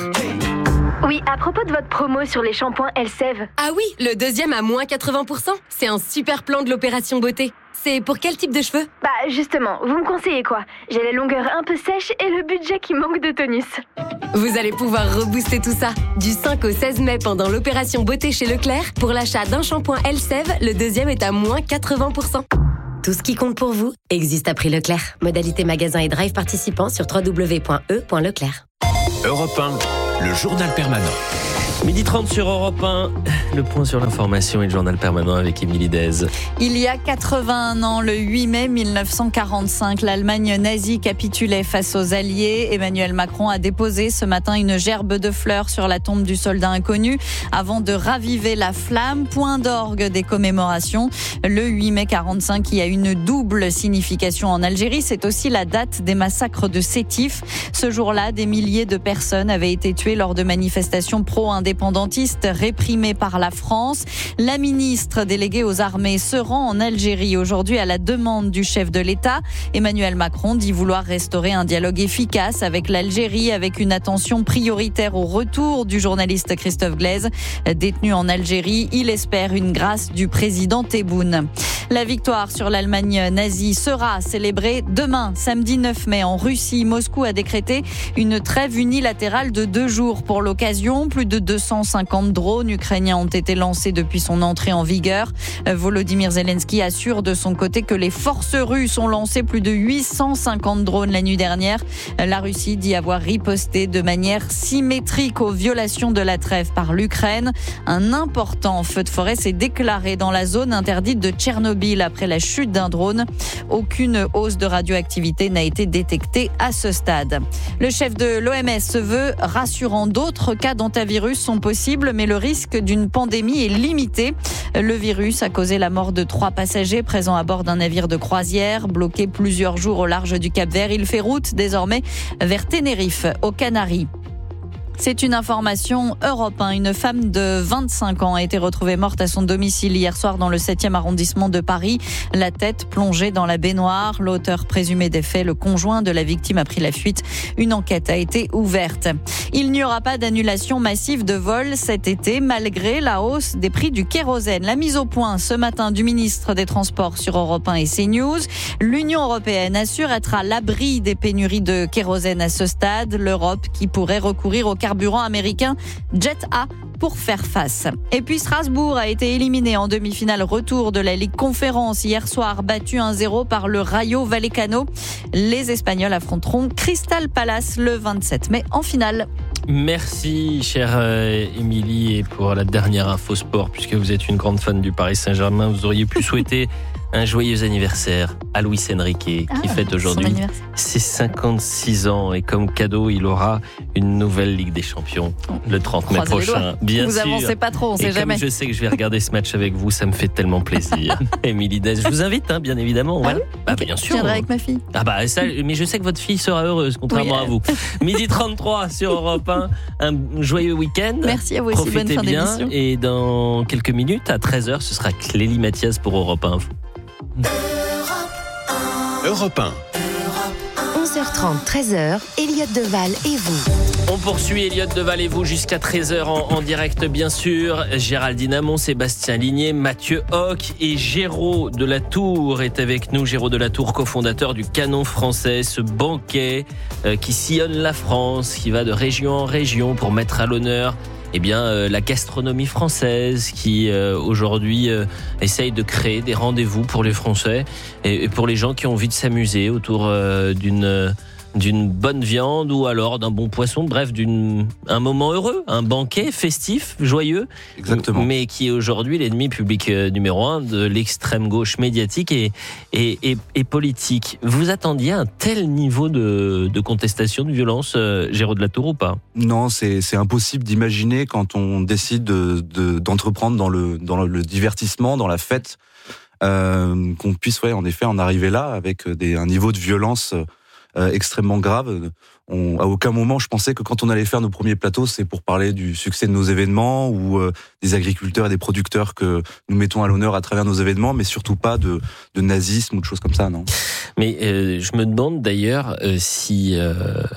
Oui, à propos de votre promo sur les shampoings Elseve. Ah oui, le deuxième à moins quatre-vingts pour cent. C'est un super plan de l'opération beauté. C'est pour quel type de cheveux ? Bah justement, vous me conseillez quoi ? J'ai les longueurs un peu sèches et le budget qui manque de tonus. Vous allez pouvoir rebooster tout ça. Du cinq au seize mai pendant l'opération beauté chez Leclerc, pour l'achat d'un shampoing Elseve, le deuxième est à moins quatre-vingts pour cent. Tout ce qui compte pour vous existe à prix Leclerc. Modalité magasin et drive participants sur w w w point e point leclerc. Europe un, le journal permanent. midi trente sur Europe un, le point sur l'information et le journal permanent avec Émilie Dez. Il y a quatre-vingt-un ans, le huit mai mille neuf cent quarante-cinq, l'Allemagne nazie capitulait face aux Alliés. Emmanuel Macron a déposé ce matin une gerbe de fleurs sur la tombe du soldat inconnu avant de raviver la flamme. Point d'orgue des commémorations. Le huit mai quarante-cinq, il y a une double signification en Algérie. C'est aussi la date des massacres de Sétif. Ce jour-là, des milliers de personnes avaient été tuées lors de manifestations pro-indépendantistes réprimée par la France. La ministre déléguée aux armées se rend en Algérie aujourd'hui à la demande du chef de l'État. Emmanuel Macron dit vouloir restaurer un dialogue efficace avec l'Algérie, avec une attention prioritaire au retour du journaliste Christophe Glaise. Détenu en Algérie, il espère une grâce du président Tebboune. La victoire sur l'Allemagne nazie sera célébrée demain, samedi neuf mai, en Russie. Moscou a décrété une trêve unilatérale de deux jours pour l'occasion. Plus de deux cent cinquante drones ukrainiens ont été lancés depuis son entrée en vigueur. Volodymyr Zelensky assure de son côté que les forces russes ont lancé plus de huit cent cinquante drones la nuit dernière. La Russie dit avoir riposté de manière symétrique aux violations de la trêve par l'Ukraine. Un important feu de forêt s'est déclaré dans la zone interdite de Tchernobyl après la chute d'un drone. Aucune hausse de radioactivité n'a été détectée à ce stade. Le chef de l'O M S se veut rassurant. D'autres cas d'hantavirus sont possibles, mais le risque d'une pandémie est limité. Le virus a causé la mort de trois passagers présents à bord d'un navire de croisière, bloqué plusieurs jours au large du Cap-Vert. Il fait route désormais vers Tenerife, aux Canaries. C'est une information Europe un. Une femme de vingt-cinq ans a été retrouvée morte à son domicile hier soir dans le septième arrondissement de Paris. La tête plongée dans la baignoire. L'auteur présumé des faits, le conjoint de la victime, a pris la fuite. Une enquête a été ouverte. Il n'y aura pas d'annulation massive de vols cet été, malgré la hausse des prix du kérosène. La mise au point ce matin du ministre des Transports sur Europe un et CNews. L'Union européenne assure être à l'abri des pénuries de kérosène à ce stade. L'Europe qui pourrait recourir au carburant américain Jet A pour faire face. Et puis Strasbourg a été éliminé en demi-finale retour de la Ligue Conférence hier soir, battu un zéro par le Rayo Vallecano. Les Espagnols affronteront Crystal Palace le vingt-sept mai en finale. Merci, chère euh, Émilie. Et pour la dernière info sport, puisque vous êtes une grande fan du Paris Saint-Germain, vous auriez pu souhaiter un joyeux anniversaire à Luis Enrique, qui ah, fête aujourd'hui ses cinquante-six ans. Et comme cadeau, il aura une nouvelle Ligue des Champions le trente mai prochain. Bien vous sûr. avancez pas trop, on sait et jamais. Comme je sais que je vais regarder ce match avec vous, ça me fait tellement plaisir. Émilie Dez, je vous invite, hein, bien évidemment. Ah voilà. oui bah, okay. Bien sûr. Je viendrai avec ma fille. Ah bah ça, mais je sais que votre fille sera heureuse, contrairement oui. à vous. Midi trente-trois sur Europe un. Un joyeux week-end. Merci à vous aussi. Profitez bonne fin bien. d'émission. Et dans quelques minutes, à treize heures, ce sera Clélie Mathias pour Europe un. Europe un. onze heures trente, treize heures, Elliott Deval et vous. On poursuit Elliott Deval et vous jusqu'à treize heures en, en direct, bien sûr. Géraldine Amont, Sébastien Ligné, Mathieu Hoc et Géraud de la Tour est avec nous. Géraud de la Tour, cofondateur du Canon français, ce banquet euh, qui sillonne la France, qui va de région en région pour mettre à l'honneur eh bien, euh, la gastronomie française, qui euh, aujourd'hui euh, essaye de créer des rendez-vous pour les Français et, et pour les gens qui ont envie de s'amuser autour euh, d'une d'une bonne viande ou alors d'un bon poisson, bref, d'une, un moment heureux, un banquet festif, joyeux. Exactement. Mais qui est aujourd'hui l'ennemi public numéro un de l'extrême gauche médiatique et, et, et, et politique. Vous attendiez un tel niveau de, de contestation, de violence, euh, Géraud de la Tour ou pas ? Non, c'est, c'est impossible d'imaginer quand on décide de, de, d'entreprendre dans le, dans le divertissement, dans la fête, euh, qu'on puisse, ouais, en effet, en arriver là avec des, un niveau de violence euh, extrêmement grave. On, à aucun moment, je pensais que quand on allait faire nos premiers plateaux, c'est pour parler du succès de nos événements ou euh, des agriculteurs et des producteurs que nous mettons à l'honneur à travers nos événements, mais surtout pas de, de nazisme ou de choses comme ça, non. Mais euh, je me demande d'ailleurs euh, si euh,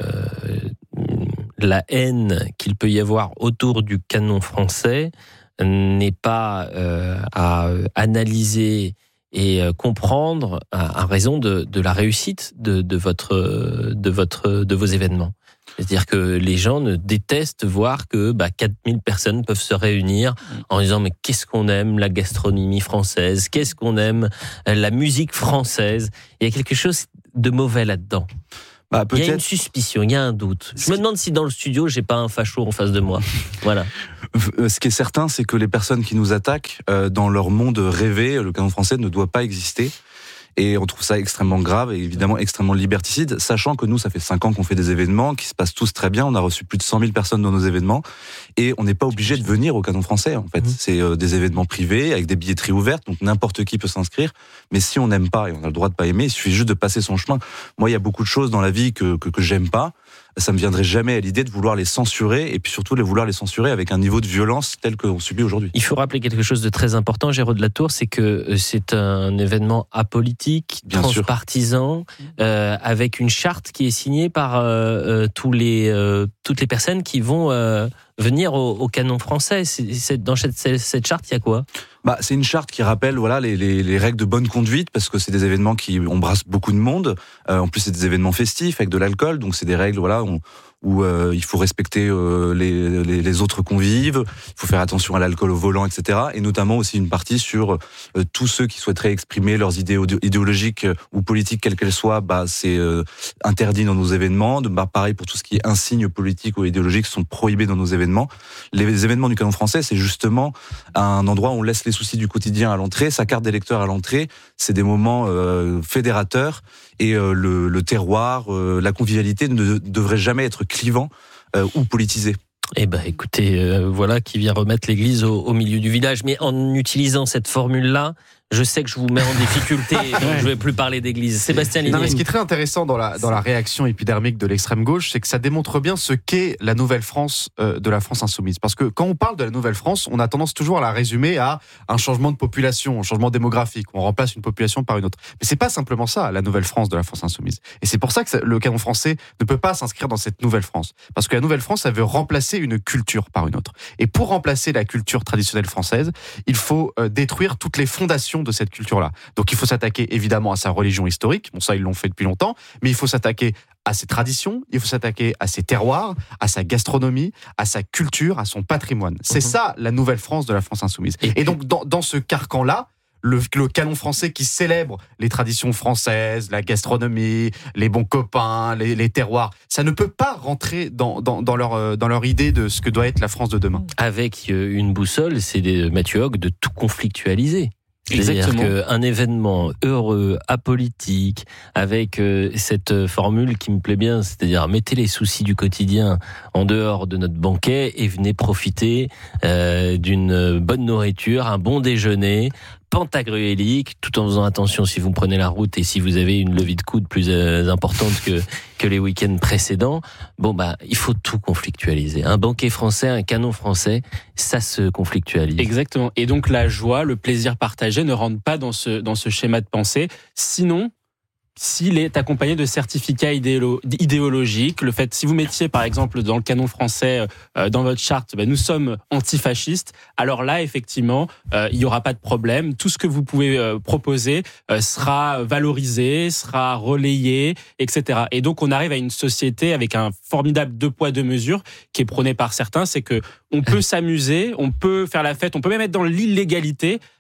la haine qu'il peut y avoir autour du canon français n'est pas euh, à analyser et comprendre à, à raison de, de la réussite de, de votre de votre de vos événements. C'est-à-dire que les gens ne détestent voir que bah, quatre mille personnes peuvent se réunir en disant mais qu'est-ce qu'on aime la gastronomie française, qu'est-ce qu'on aime la musique française. Il y a quelque chose de mauvais là-dedans. Bah, il y a une suspicion, il y a un doute. Je me demande si dans le studio, j'ai pas un facho en face de moi. Voilà. Ce qui est certain, c'est que les personnes qui nous attaquent, euh, dans leur monde rêvé, le canon français ne doit pas exister. Et on trouve ça extrêmement grave et évidemment extrêmement liberticide, sachant que nous, ça fait cinq ans qu'on fait des événements qui se passent tous très bien. On a reçu plus de cent mille personnes dans nos événements et on n'est pas obligé de venir au canon français, en fait. Mmh. C'est euh, des événements privés avec des billetteries ouvertes, donc n'importe qui peut s'inscrire. Mais si on n'aime pas, et on a le droit de pas aimer, il suffit juste de passer son chemin. Moi, il y a beaucoup de choses dans la vie que, que, que j'aime pas. Ça me viendrait jamais à l'idée de vouloir les censurer et puis surtout de vouloir les censurer avec un niveau de violence tel qu'on subit aujourd'hui. Il faut rappeler quelque chose de très important, Géraud de la Tour, c'est que c'est un événement apolitique, Bien transpartisan, euh, avec une charte qui est signée par euh, tous les, euh, toutes les personnes qui vont euh, venir au, au canon français. C'est, c'est, dans cette, cette charte, il y a quoi ? Bah, c'est une charte qui rappelle voilà les, les, les règles de bonne conduite parce que c'est des événements qui embrassent beaucoup de monde. Euh, en plus, c'est des événements festifs avec de l'alcool, donc c'est des règles voilà on, où euh, il faut respecter euh, les, les, les autres convives, il faut faire attention à l'alcool au volant, et cetera. Et notamment aussi une partie sur euh, tous ceux qui souhaiteraient exprimer leurs idées idéologiques euh, ou politiques, quelles qu'elles soient, bah, c'est euh, interdit dans nos événements. De, bah, pareil pour tout ce qui est insignes politiques ou idéologiques sont prohibés dans nos événements. Les, les événements du canon français, c'est justement un endroit où on laisse les soucis du quotidien à l'entrée, sa carte d'électeur à l'entrée. C'est des moments euh, fédérateurs. Et euh, le, le terroir, euh, la convivialité ne devrait jamais être clivant euh, ou politisé. Eh ben, écoutez, euh, voilà qui vient remettre l'église au, au milieu du village. Mais en utilisant cette formule-là, je sais que je vous mets en difficulté, donc je ne vais plus parler d'église. Sébastien Ligné. Non, mais ce qui est très intéressant dans la, dans la réaction épidermique de l'extrême gauche, c'est que ça démontre bien ce qu'est la nouvelle France euh, de la France insoumise. Parce que quand on parle de la nouvelle France, on a tendance toujours à la résumer à un changement de population, un changement démographique. On remplace une population par une autre. Mais c'est pas simplement ça, la nouvelle France de la France insoumise. Et c'est pour ça que ça, le canon français ne peut pas s'inscrire dans cette nouvelle France. Parce que la nouvelle France, elle veut remplacer une culture par une autre. Et pour remplacer la culture traditionnelle française, il faut euh, détruire toutes les fondations de cette culture-là. Donc il faut s'attaquer évidemment à sa religion historique, bon ça ils l'ont fait depuis longtemps, mais il faut s'attaquer à ses traditions, il faut s'attaquer à ses terroirs, à sa gastronomie, à sa culture, à son patrimoine. C'est mmh. ça la nouvelle France de la France insoumise. Et, Et donc dans, dans ce carcan-là, le, le canon français qui célèbre les traditions françaises, la gastronomie, les bons copains, les, les terroirs, ça ne peut pas rentrer dans, dans, dans, leur, dans leur idée de ce que doit être la France de demain. Avec une boussole, c'est de Mathieu Hoc de tout conflictualiser. C'est-à-dire qu'un événement heureux, apolitique, avec euh, cette formule qui me plaît bien, c'est-à-dire mettez les soucis du quotidien en dehors de notre banquet et venez profiter euh, d'une bonne nourriture, un bon déjeuner, pantagruélique, tout en faisant attention si vous prenez la route et si vous avez une levée de coude plus euh, importante que que les week-ends précédents. Bon bah, il faut tout conflictualiser. Un banquet français, un canon français, ça se conflictualise. Exactement. Et donc la joie, le plaisir partagé ne rentrent pas dans ce dans ce schéma de pensée. Sinon, s'il est accompagné de certificats idéolo- idéologiques, le fait, si vous mettiez par exemple dans le canon français, euh, dans votre charte, ben, nous sommes antifascistes, alors là effectivement, euh, il n'y aura pas de problème. Tout ce que vous pouvez euh, proposer euh, sera valorisé, sera relayé, et cetera. Et donc on arrive à une société avec un formidable deux poids deux mesures qui est prôné par certains, c'est que on peut s'amuser, on peut faire la fête, on peut même être dans l'illégalité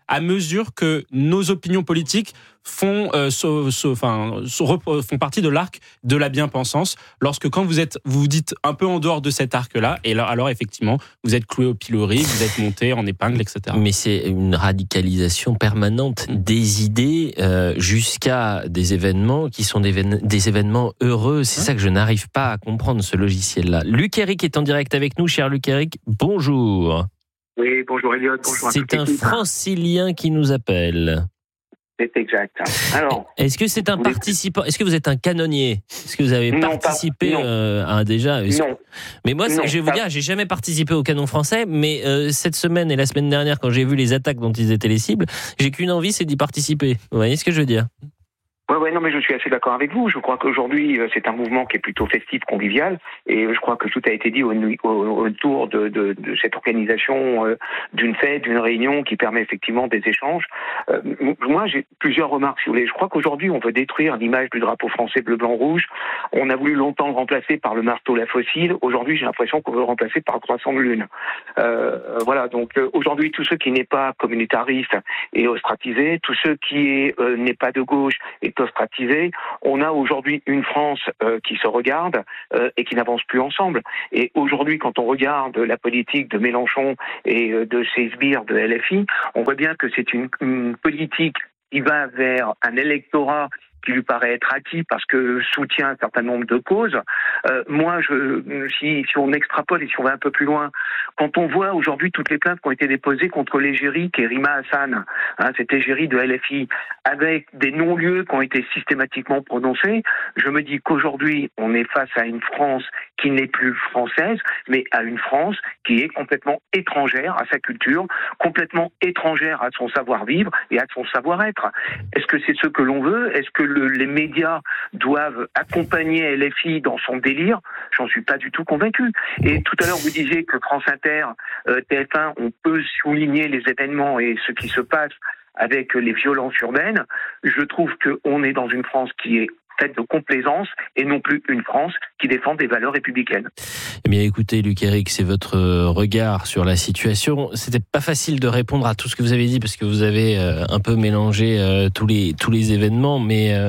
à mesure que nos opinions politiques font, euh, so, so, enfin, so, font partie de l'arc de la bien-pensance. Lorsque quand vous êtes, vous vous dites un peu en dehors de cet arc-là, et là, alors effectivement, vous êtes cloué au pilori, vous êtes monté en épingle, et cetera. Mais c'est une radicalisation permanente des idées euh, jusqu'à des événements qui sont des, des événements heureux. C'est ça que je n'arrive pas à comprendre, ce logiciel-là. Luc Eric est en direct avec nous. Cher Luc Eric, bonjour. Oui, bonjour Elliot, bonjour à toute C'est un l'équipe. Francilien qui nous appelle. C'est exact. Alors, est-ce que c'est un participant? Est-ce que vous êtes un canonnier? Est-ce que vous avez non, participé pas, non. Euh, à un déjà? Non. Mais moi, non, je vais vous pas. dire, j'ai jamais participé au canon français, mais euh, cette semaine et la semaine dernière, quand j'ai vu les attaques dont ils étaient les cibles, j'ai qu'une envie, c'est d'y participer. Vous voyez ce que je veux dire? Ouais, ouais, non, mais je suis assez d'accord avec vous. Je crois qu'aujourd'hui, c'est un mouvement qui est plutôt festif, convivial, et je crois que tout a été dit au, au, autour de, de, de cette organisation euh, d'une fête, d'une réunion qui permet effectivement des échanges. Euh, moi, j'ai plusieurs remarques, si vous voulez. Je crois qu'aujourd'hui, on veut détruire l'image du drapeau français bleu, blanc, rouge. On a voulu longtemps le remplacer par le marteau, la fossile. Aujourd'hui, j'ai l'impression qu'on veut le remplacer par le croissant de lune. Euh, voilà, donc euh, aujourd'hui, tous ceux qui n'est pas communautariste et ostratisé, tous ceux qui euh, n'est pas de gauche et ostratisé, on a aujourd'hui une France euh, qui se regarde euh, et qui n'avance plus ensemble. Et aujourd'hui, quand on regarde la politique de Mélenchon et euh, de ses sbires de L F I, on voit bien que c'est une, une politique qui va vers un électorat qui lui paraît être acquis parce que soutient un certain nombre de causes. Euh, moi, je, si, si on extrapole et si on va un peu plus loin, quand on voit aujourd'hui toutes les plaintes qui ont été déposées contre l'égérie qui est Rima Hassan, hein, cette égérie de L F I, avec des non-lieux qui ont été systématiquement prononcés, je me dis qu'aujourd'hui, on est face à une France qui n'est plus française, mais à une France qui est complètement étrangère à sa culture, complètement étrangère à son savoir-vivre et à son savoir-être. Est-ce que c'est ce que l'on veut? Est-ce que le, les médias doivent accompagner L F I dans son délire? J'en suis pas du tout convaincu. Et tout à l'heure, vous disiez que France Inter, euh, T F un, on peut souligner les événements et ce qui se passe avec les violences urbaines. Je trouve qu'on est dans une France qui est faite de complaisance et non plus une France qui défend des valeurs républicaines. Eh bien, écoutez, Luc Eric, c'est votre regard sur la situation. C'était pas facile de répondre à tout ce que vous avez dit parce que vous avez euh, un peu mélangé euh, tous les tous les événements, mais euh,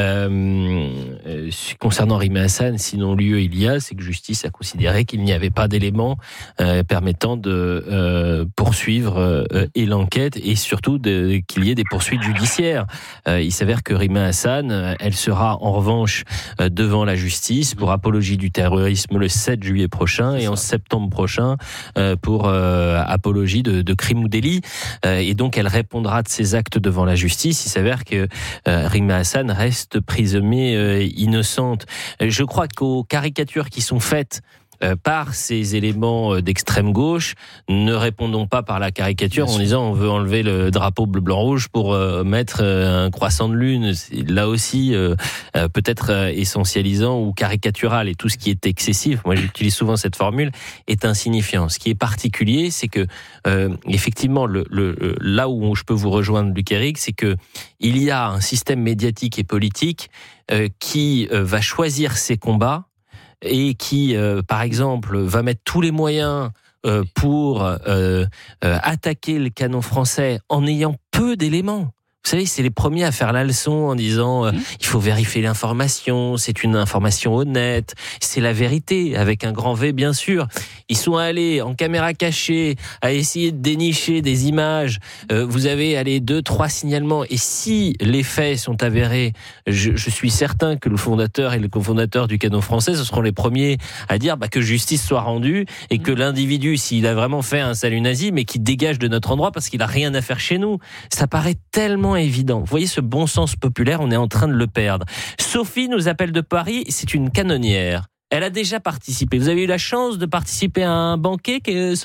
euh, concernant Rima Hassan, sinon lieu il y a, c'est que justice a considéré qu'il n'y avait pas d'éléments euh, permettant de euh, poursuivre euh, et l'enquête et surtout de, qu'il y ait des poursuites judiciaires. Euh, il s'avère que Rima Hassan, elle sera en revanche euh, devant la justice pour apologie du terrorisme le sept juillet prochain et en septembre prochain euh, pour euh, apologie de, de crime ou délit. Euh, et donc elle répondra de ses actes devant la justice. Il s'avère que euh, Rima Hassan reste présumée euh, innocente. Je crois qu'aux caricatures qui sont faites Euh, par ces éléments d'extrême gauche, ne répondons pas par la caricature en disant on veut enlever le drapeau bleu blanc rouge pour euh, mettre euh, un croissant de lune. C'est là aussi euh, euh, peut-être euh, essentialisant ou caricatural, et tout ce qui est excessif, moi j'utilise souvent cette formule, est insignifiant. Ce qui est particulier, c'est que euh, effectivement le, le, là où je peux vous rejoindre, Luc Eric, c'est que il y a un système médiatique et politique euh, qui euh, va choisir ses combats et qui, euh, par exemple, va mettre tous les moyens euh, pour euh, euh, attaquer le canon français en ayant peu d'éléments. Vous savez, c'est les premiers à faire la leçon en disant euh, il faut vérifier l'information, c'est une information honnête, c'est la vérité, avec un grand V bien sûr. Ils sont allés en caméra cachée à essayer de dénicher des images. Euh, vous avez allez deux, trois signalements, et si les faits sont avérés, je, je suis certain que le fondateur et le cofondateur du canon français, ce seront les premiers à dire bah, que justice soit rendue et que l'individu, s'il a vraiment fait un salut nazi, mais qu'il dégage de notre endroit parce qu'il a rien à faire chez nous. Ça paraît tellement évident. Vous voyez, ce bon sens populaire, on est en train de le perdre. Sophie nous appelle de Paris, c'est une canonnière. Elle a déjà participé. Vous avez eu la chance de participer à un banquet, Sophie ?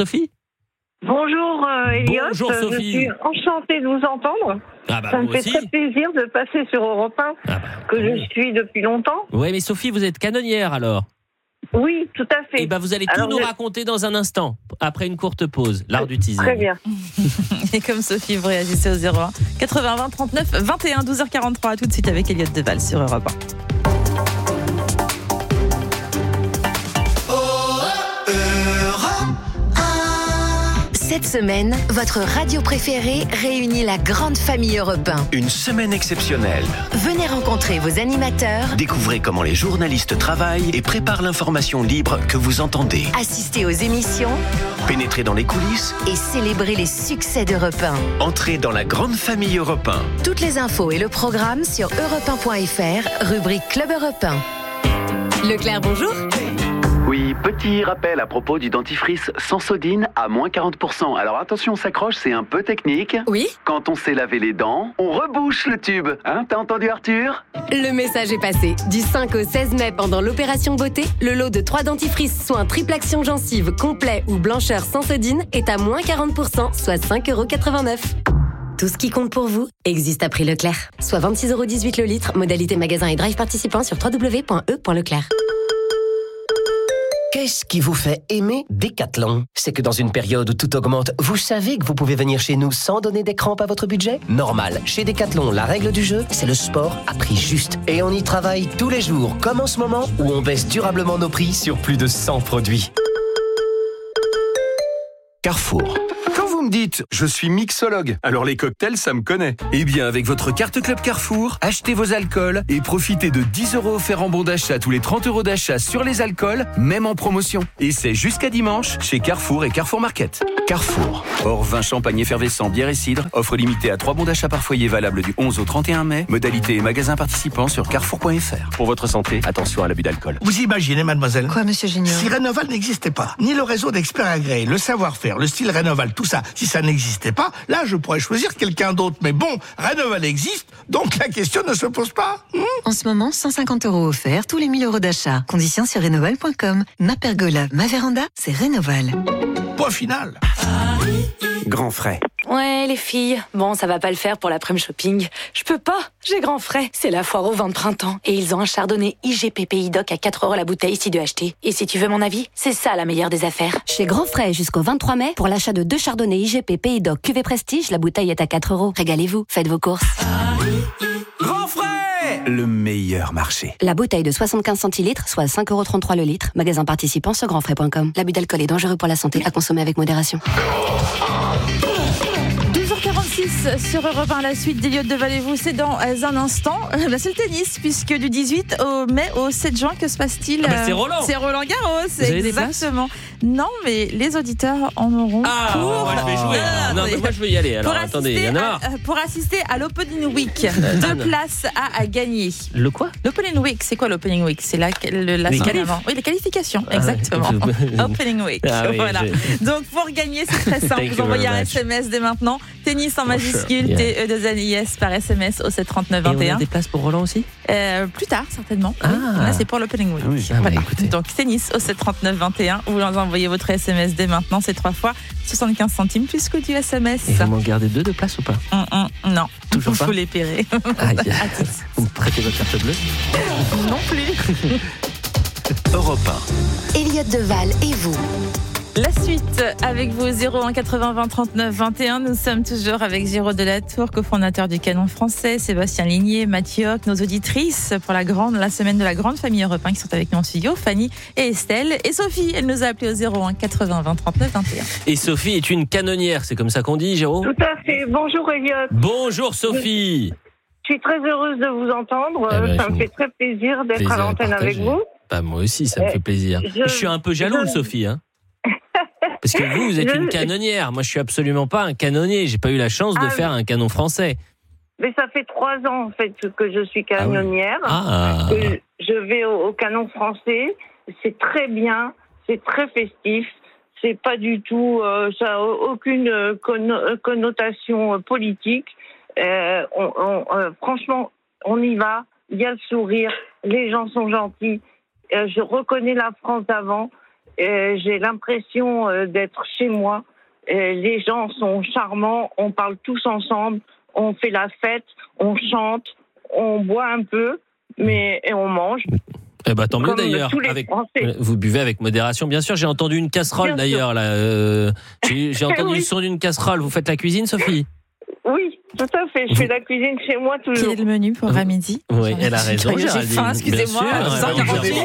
Bonjour euh, Elliot, Bonjour, Sophie. Je suis enchantée de vous entendre. Ah bah, Ça me fait aussi. très plaisir de passer sur Europe un, ah bah, que oui. je suis depuis longtemps. Oui, mais Sophie, vous êtes canonnière alors ? Oui, tout à fait. Et ben vous allez tout Alors, nous je... raconter dans un instant, après une courte pause, l'art du teasing. Très bien. Et comme Sophie, vous réagissez au zéro un quatre-vingts vingt trente-neuf vingt et un, douze heures quarante-trois. À tout de suite avec Elliot Deval sur Europe un. Cette semaine, votre radio préférée réunit la grande famille Europe un. Une semaine exceptionnelle. Venez rencontrer vos animateurs, Découvrez comment les journalistes travaillent et préparent l'information libre que vous entendez. assistez aux émissions Pénétrez dans les coulisses. et célébrez les succès d'Europe un. Entrez dans la grande famille Europe un. Toutes les infos et le programme sur europe un point f r, rubrique Club Europe un. Leclerc, bonjour. Oui, petit rappel à propos du dentifrice Sensodine à moins quarante pour cent. Alors attention, on s'accroche, c'est un peu technique. Oui. Quand on s'est lavé les dents, on rebouche le tube. Hein, t'as entendu Arthur? Le message est passé. Du cinq au seize mai, pendant l'opération beauté, le lot de trois dentifrices, soins triple action gencive, complet ou blancheur Sensodine est à moins quarante pour cent, soit cinq euros quatre-vingt-neuf. Tout ce qui compte pour vous existe à prix Leclerc. Soit vingt-six euros dix-huit le litre, modalité magasin et drive participant sur w w w point e point leclerc. Qu'est-ce qui vous fait aimer Decathlon? C'est que dans une période où tout augmente, vous savez que vous pouvez venir chez nous sans donner des crampes à votre budget? Normal. Chez Decathlon, la règle du jeu, c'est le sport à prix juste. Et on y travaille tous les jours, comme en ce moment, où on baisse durablement nos prix sur plus de cent produits. Carrefour. Quand vous me dites « je suis mixologue », alors les cocktails, ça me connaît. Eh bien, avec votre carte Club Carrefour, achetez vos alcools et profitez de dix euros offerts en bon d'achat tous les trente euros d'achat sur les alcools, même en promotion. Et c'est jusqu'à dimanche chez Carrefour et Carrefour Market. Carrefour. Hors vin, champagne effervescent, bière et cidre. Offre limitée à trois bons d'achat par foyer valable du onze au trente et un mai. Modalité et magasin participant sur carrefour point f r. Pour votre santé, attention à l'abus d'alcool. Vous imaginez, mademoiselle? Quoi, monsieur Gignot? Si Rénoval n'existait pas, ni le réseau d'experts agréés, le savoir-faire, le style Rénoval, tout ça, si ça n'existait pas, là, je pourrais choisir quelqu'un d'autre. Mais bon, Rénoval existe, donc la question ne se pose pas. Hmm En ce moment, cent cinquante euros offerts tous les mille euros d'achat. Conditions sur rénoval point com. Ma pergola, ma véranda, c'est Rénoval. Point final. Grand frais. Ouais, les filles. Bon, ça va pas le faire pour l'après-midi shopping. Je peux pas. J'ai grand frais. C'est la foire au vin de printemps. Et ils ont un chardonnay I G P P I D O C à quatre euros la bouteille si de acheter. Et si tu veux mon avis, c'est ça la meilleure des affaires. Chez Grand Frais jusqu'au vingt-trois mai, pour l'achat de deux chardonnays I G P P I D O C Cuvée Prestige, la bouteille est à quatre euros. Régalez-vous, faites vos courses. Grand frais, le meilleur marché. La bouteille de soixante-quinze centilitres, soit cinq euros trente-trois le litre. Magasin participant sur grand frais point com. L'abus d'alcool est dangereux pour la santé, à consommer avec modération. douze heures quarante-six sur Europe un, la suite d'Eliott de Valez-vous, c'est dans un instant. Bah, c'est le tennis, puisque du dix-huit au mai au sept juin, que se passe-t-il? Ah bah c'est Roland. C'est Roland Garros, Vous avez des exactement. Non, mais les auditeurs en auront Ah, pour... moi je vais jouer. Ah, non, mais moi je veux y aller. Alors pour attendez, il y en a marre. à, pour assister à l'Opening Week, deux places à, à gagner. Le quoi? L'Opening Week, c'est quoi l'Opening Week? C'est la, le, la Les semaine qualifs. avant. Oui, les qualifications, Ah, exactement. ouais. Opening Week, Ah oui, voilà. j'ai- Donc pour gagner, c'est très simple. Thank Vous you envoyez very un much. S M S dès maintenant. Tennis en majuscule, Yeah. T E deux N I S par S M S au sept trente-neuf Et on vingt et a un. des places pour Roland aussi? Euh, plus tard, certainement. Ah. Oui. Là, c'est pour l'Opening Week. Ah oui. Ah, Voilà. bah, écoutez. Donc, tennis au sept trente-neuf vingt et un. Vous leur envoyez votre S M S dès maintenant. C'est trois fois soixante-quinze centimes plus que du S M S. Et vous m'en gardez deux de place ou pas? Hum, hum, non. Toujours Il faut pas les payer. Aïe. Vous me prêtez votre carte bleue? Non plus. Europe un. Eliott Deval et vous. La suite avec vous, zéro un quatre-vingts vingt trente-neuf vingt et un. Nous sommes toujours avec Géraud Delatour, cofondateur du Canon français, Sébastien Ligné, Mathieu Hoc, nos auditrices pour la grande, la semaine de la grande famille Europe un qui sont avec nous en studio, Fanny et Estelle. Et Sophie, elle nous a appelé au zéro un quatre-vingts vingt trente-neuf vingt et un. Et Sophie est une canonnière, c'est comme ça qu'on dit, Géraud? Tout à fait. Bonjour Eliott. Bonjour Sophie. Je suis très heureuse de vous entendre. Eh ben, ça je me vous- fait très plaisir d'être Plaisir à à l'antenne avec partager. vous. Bah, moi aussi, ça me Euh, fait plaisir. je- Je suis un peu jaloux, je- Sophie. Hein Parce que vous, vous êtes Je- une canonnière. Moi, je suis absolument pas un canonnier. J'ai pas eu la chance de Ah, faire un canon français. Mais ça fait trois ans en fait que je suis canonnière. Ah. Que je vais au, au Canon français. C'est très bien. C'est très festif. C'est pas du tout. Euh, ça a aucune euh, conno- connotation euh, politique. Euh, on, on, euh, franchement, on y va. Il y a le sourire. Les gens sont gentils. Euh, je reconnais la France d'avant. Euh, j'ai l'impression euh, d'être chez moi. Euh, les gens sont charmants. On parle tous ensemble. On fait la fête, on chante, on boit un peu, mais et on mange. Eh ben, tant mieux Comme d'ailleurs. tous les Avec, Français. vous buvez avec modération, bien sûr. J'ai entendu une casserole Bien d'ailleurs. Là, euh, j'ai, j'ai entendu Oui. le son d'une casserole. Vous faites la cuisine, Sophie? Oui, Tout à fait, je fais la cuisine chez moi toujours. Quel est le menu pour à midi? Oui, elle a raison, J'ai Géraldine. faim, excusez-moi. Bien sûr, six heures quarante-huit.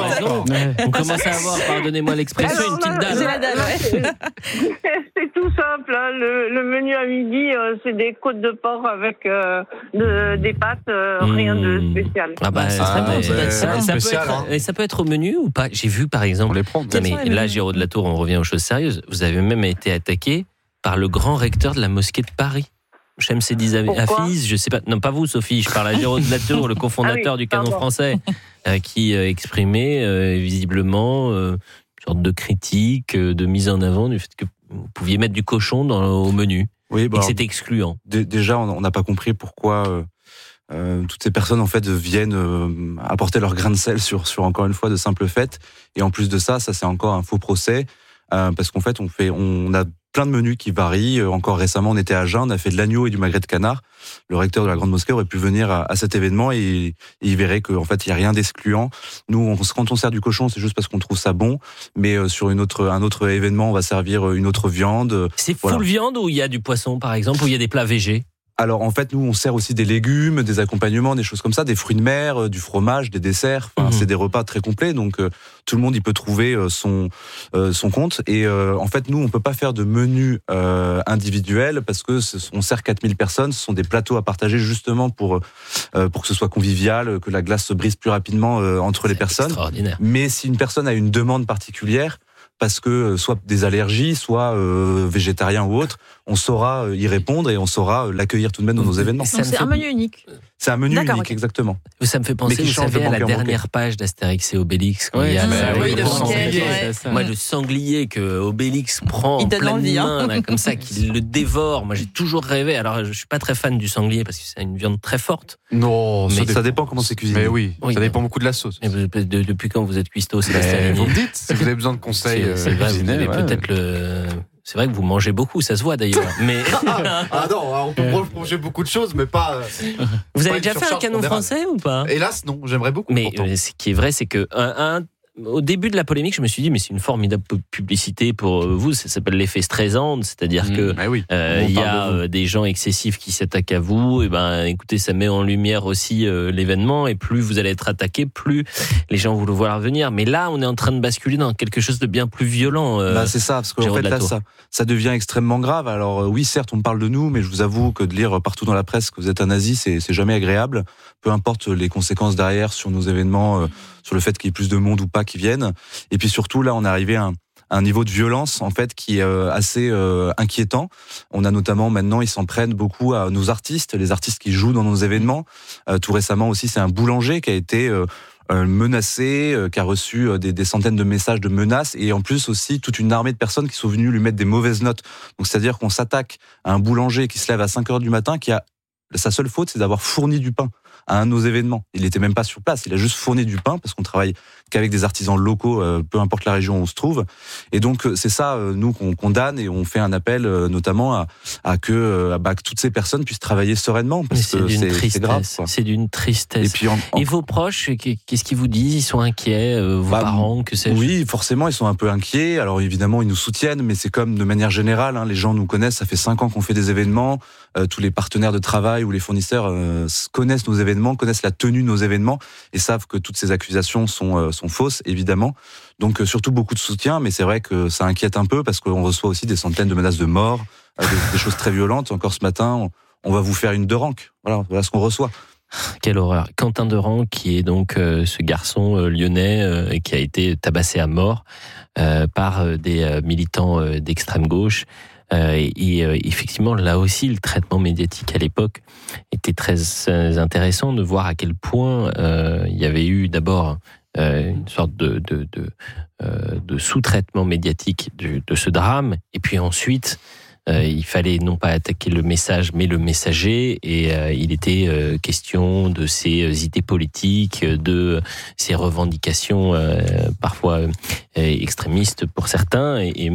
on commence à avoir, pardonnez-moi l'expression, Alors, une petite là, dalle. J'ai la dalle, ouais. C'est tout simple. Hein. Le, le menu à midi, euh, c'est des côtes de porc avec euh, de, des pâtes, euh, mmh. rien de spécial. Ah bah, ça, Ah, serait bon, bah, ça, ça, peut spécial, être, hein. et ça peut être au menu ou pas? J'ai vu par exemple. On les prend. Non, mais là, Géraud de la Tour, on revient aux choses sérieuses. Vous avez même été attaqué par le grand recteur de la mosquée de Paris. Chemseddine Hafiz, je sais pas, non pas vous Sophie, je parle à Géraud de la Tour, le cofondateur ah oui, du Canon français, euh, qui euh, exprimait euh, visiblement euh, une sorte de critique, euh, de mise en avant du fait que vous pouviez mettre du cochon dans, au menu, oui, bah, et que c'était excluant. D- déjà, on n'a pas compris pourquoi euh, euh, toutes ces personnes en fait viennent euh, apporter leur grain de sel sur, sur encore une fois de simples faits, et en plus de ça, ça c'est encore un faux procès, euh, parce qu'en fait on fait, on a plein de menus qui varient. Encore récemment, on était à Jeun, on a fait de l'agneau et du magret de canard. Le recteur de la Grande Mosquée aurait pu venir à, à cet événement et, et il verrait qu'en fait, il n'y a rien d'excluant. Nous, on, quand on sert du cochon, c'est juste parce qu'on trouve ça bon. Mais euh, sur une autre, un autre événement, on va servir une autre viande. C'est voilà. Full viande ou il y a du poisson, par exemple, ou il y a des plats végés? Alors en fait, nous, on sert aussi des légumes, des accompagnements, des choses comme ça, des fruits de mer, euh, du fromage, des desserts. Enfin, mmh. C'est des repas très complets, donc euh, tout le monde y peut trouver euh, son euh, son compte. Et euh, en fait, nous, on peut pas faire de menu euh, individuel parce que ce, on sert quatre mille personnes. Ce sont des plateaux à partager justement pour euh, pour que ce soit convivial, que la glace se brise plus rapidement euh, entre les personnes. Extraordinaire. Mais si une personne a une demande particulière, parce que soit des allergies, soit euh, végétarien ou autre, on saura y répondre et on saura l'accueillir tout de même dans nos événements. Donc c'est un menu unique. C'est un menu D'accord, unique, okay. exactement. Ça me fait penser, vous savez, à la dernière page d'Astérix et Obélix. Quand oui, il y a bah, le, oui, le le sanglier. ouais. Moi, le sanglier que Obélix prend il en pleine envie, main, hein. là, comme ça, qu'il le dévore. Moi, j'ai toujours rêvé. Alors, je suis pas très fan du sanglier parce que c'est une viande très forte. Non, mais ça, dépend. ça dépend comment c'est cuisiné. Mais oui, oui ça mais... dépend beaucoup de la sauce. Et de, de, depuis quand vous êtes cuistot, Sébastien? Vous me dites, si vous avez besoin de conseils. C'est, c'est vrai, vous avez ouais. peut-être le. C'est vrai que vous mangez beaucoup, ça se voit d'ailleurs. Mais ah non, on peut manger beaucoup de choses, mais pas. Vous pas avez déjà fait un canon français ou pas? Hélas, non. J'aimerais beaucoup. Mais euh, ce qui est vrai, c'est que un, un au début de la polémique, je me suis dit, mais c'est une formidable publicité pour vous. Ça s'appelle l'effet Streisand, c'est-à-dire mmh, que oui, euh, il y a de des gens excessifs qui s'attaquent à vous. Et ben, écoutez, ça met en lumière aussi euh, l'événement. Et plus vous allez être attaqué, plus les gens vont le voir venir. Mais là, on est en train de basculer dans quelque chose de bien plus violent. Euh, bah, c'est ça, parce qu'en fait là, ça, ça devient extrêmement grave. Alors euh, oui, certes, on parle de nous, mais je vous avoue que de lire partout dans la presse que vous êtes un nazi, c'est, c'est jamais agréable. Peu importe les conséquences derrière sur nos événements. Euh, sur le fait qu'il y ait plus de monde ou pas qui viennent. Et puis surtout, là, on est arrivé à un, à un niveau de violence, en fait, qui est euh, assez euh, inquiétant. On a notamment, maintenant, ils s'en prennent beaucoup à nos artistes, les artistes qui jouent dans nos événements. Euh, tout récemment aussi, c'est un boulanger qui a été euh, euh, menacé, euh, qui a reçu euh, des, des centaines de messages de menaces, et en plus aussi toute une armée de personnes qui sont venues lui mettre des mauvaises notes. Donc, c'est-à-dire qu'on s'attaque à un boulanger qui se lève à cinq heures du matin, qui a sa seule faute, c'est d'avoir fourni du pain à un de nos événements. Il n'était même pas sur place, il a juste fourni du pain parce qu'on travaille qu'avec des artisans locaux, euh, peu importe la région où on se trouve. Et donc c'est ça, euh, nous, qu'on condamne, et on fait un appel euh, notamment à, à que, euh, bah, que toutes ces personnes puissent travailler sereinement parce c'est que d'une c'est, tristesse, c'est grave. Quoi. C'est d'une tristesse. Et, puis en, en... et vos proches, qu'est-ce qu'ils vous disent? Ils sont inquiets, euh, vos bah, parents, que sais-je? Oui, forcément, ils sont un peu inquiets. Alors évidemment, ils nous soutiennent, mais c'est comme de manière générale, hein, les gens nous connaissent, ça fait cinq ans qu'on fait des événements, euh, tous les partenaires de travail ou les fournisseurs euh, connaissent nos événements, connaissent la tenue de nos événements et savent que toutes ces accusations sont, euh, sont fausses, évidemment. Donc euh, surtout beaucoup de soutien, mais c'est vrai que ça inquiète un peu parce qu'on reçoit aussi des centaines de menaces de mort, euh, des, des choses très violentes. Encore ce matin, on, on va vous faire une Deranque. Voilà, voilà ce qu'on reçoit. Quelle horreur. Quentin Deranque, qui est donc euh, ce garçon euh, lyonnais euh, qui a été tabassé à mort euh, par euh, des euh, militants euh, d'extrême gauche. Euh, et euh, effectivement, là aussi, le traitement médiatique à l'époque était très euh, intéressant de voir à quel point euh, il y avait eu d'abord euh, une sorte de, de, de, euh, de sous-traitement médiatique de, de ce drame, et puis ensuite, euh, il fallait non pas attaquer le message, mais le messager, et euh, il était euh, question de ses idées politiques, de ses revendications euh, parfois euh, extrémistes pour certains, et, et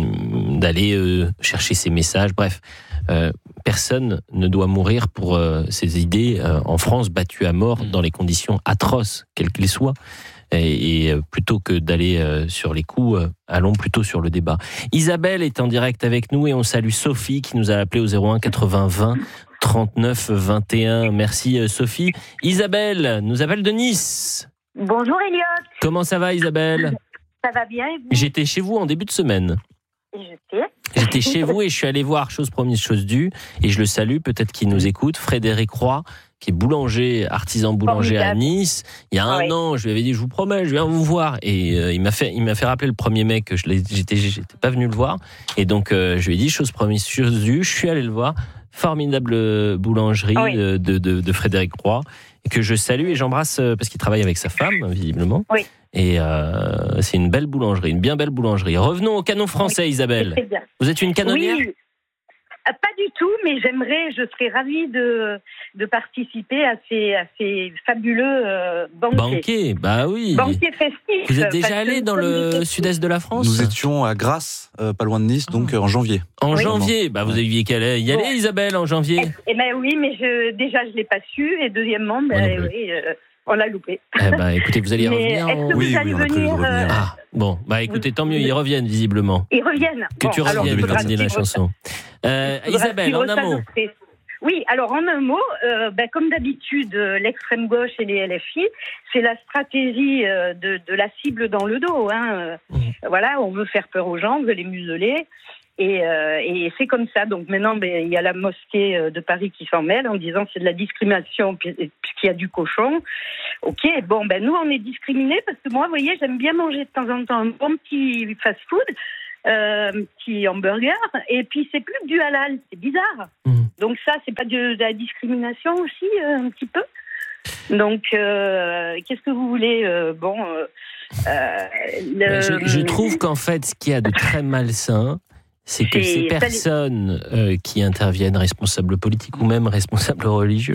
d'aller euh, chercher ses messages. Bref, euh, personne ne doit mourir pour euh, ses idées euh, en France, battues à mort dans les conditions atroces, quelles qu'elles soient. Et, et plutôt que d'aller euh, sur les coups, euh, allons plutôt sur le débat. Isabelle est en direct avec nous et on salue Sophie qui nous a appelé au zéro un quatre-vingts vingt trente-neuf vingt et un. Merci Sophie. Isabelle nous appelle de Nice. Bonjour Elliot. Comment ça va Isabelle ? Ça va bien et vous ? J'étais chez vous en début de semaine. Je sais. J'étais chez vous et je suis allé voir, chose promise, chose due, et je le salue, peut-être qu'il nous écoute, Frédéric Roy, qui est boulanger, artisan boulanger à Nice. Il y a un oui. an, je lui avais dit, je vous promets, je viens vous voir. Et euh, il m'a fait, il m'a fait rappeler le premier mai que je l'ai, j'étais, j'étais pas venu le voir. Et donc, euh, je lui ai dit, chose promise, chose due, je suis allé le voir. Formidable boulangerie oui. de, de, de Frédéric Roy, que je salue et j'embrasse parce qu'il travaille avec sa femme, visiblement. Oui. Et euh, c'est une belle boulangerie, une bien belle boulangerie. Revenons au canon français, oui, Isabelle. Vous êtes une canonnière ? Oui, pas du tout, mais j'aimerais, je serais ravie de, de participer à ces, à ces fabuleux euh, banquets. Banquets, bah oui. Banquets festifs. Vous êtes déjà allé dans le sud-est de la France ? Nous étions à Grasse, euh, pas loin de Nice, donc euh, en janvier. En oui. janvier, bah vous aviez qu'à y aller, bon. Isabelle, en janvier. Eh ben oui, mais je, déjà je l'ai pas su, et deuxièmement, ben, oui, euh, on l'a loupé. Eh ben, écoutez, vous allez y revenir. Est-ce que en... vous oui, allez oui, venir euh... Ah, bon, bah écoutez, tant mieux, ils reviennent visiblement. Ils reviennent. Que bon, tu reviennes, comme dit la chanson. Euh, Isabelle, en un mot. Oui, alors en un mot, euh, ben, comme d'habitude, euh, l'extrême gauche et les L F I, c'est la stratégie euh, de, de la cible dans le dos. Hein. Mmh. Voilà, on veut faire peur aux gens, on veut les museler. Et, euh, et c'est comme ça. Donc maintenant, ben, il y a la mosquée de Paris qui s'en mêle en disant que c'est de la discrimination puisqu'il y a du cochon. Ok, bon, ben nous on est discriminés parce que moi, vous voyez, j'aime bien manger de temps en temps un bon petit fast-food, euh, un petit hamburger, et puis c'est plus que du halal, c'est bizarre. Mmh. Donc ça, c'est pas de, de la discrimination aussi, euh, un petit peu. Donc, euh, qu'est-ce que vous voulez euh, Bon, euh, euh, le... je, je trouve qu'en fait, ce qu'il y a de très malsain, c'est que c'est, ces personnes euh, qui interviennent, responsables politiques ou même responsables religieux,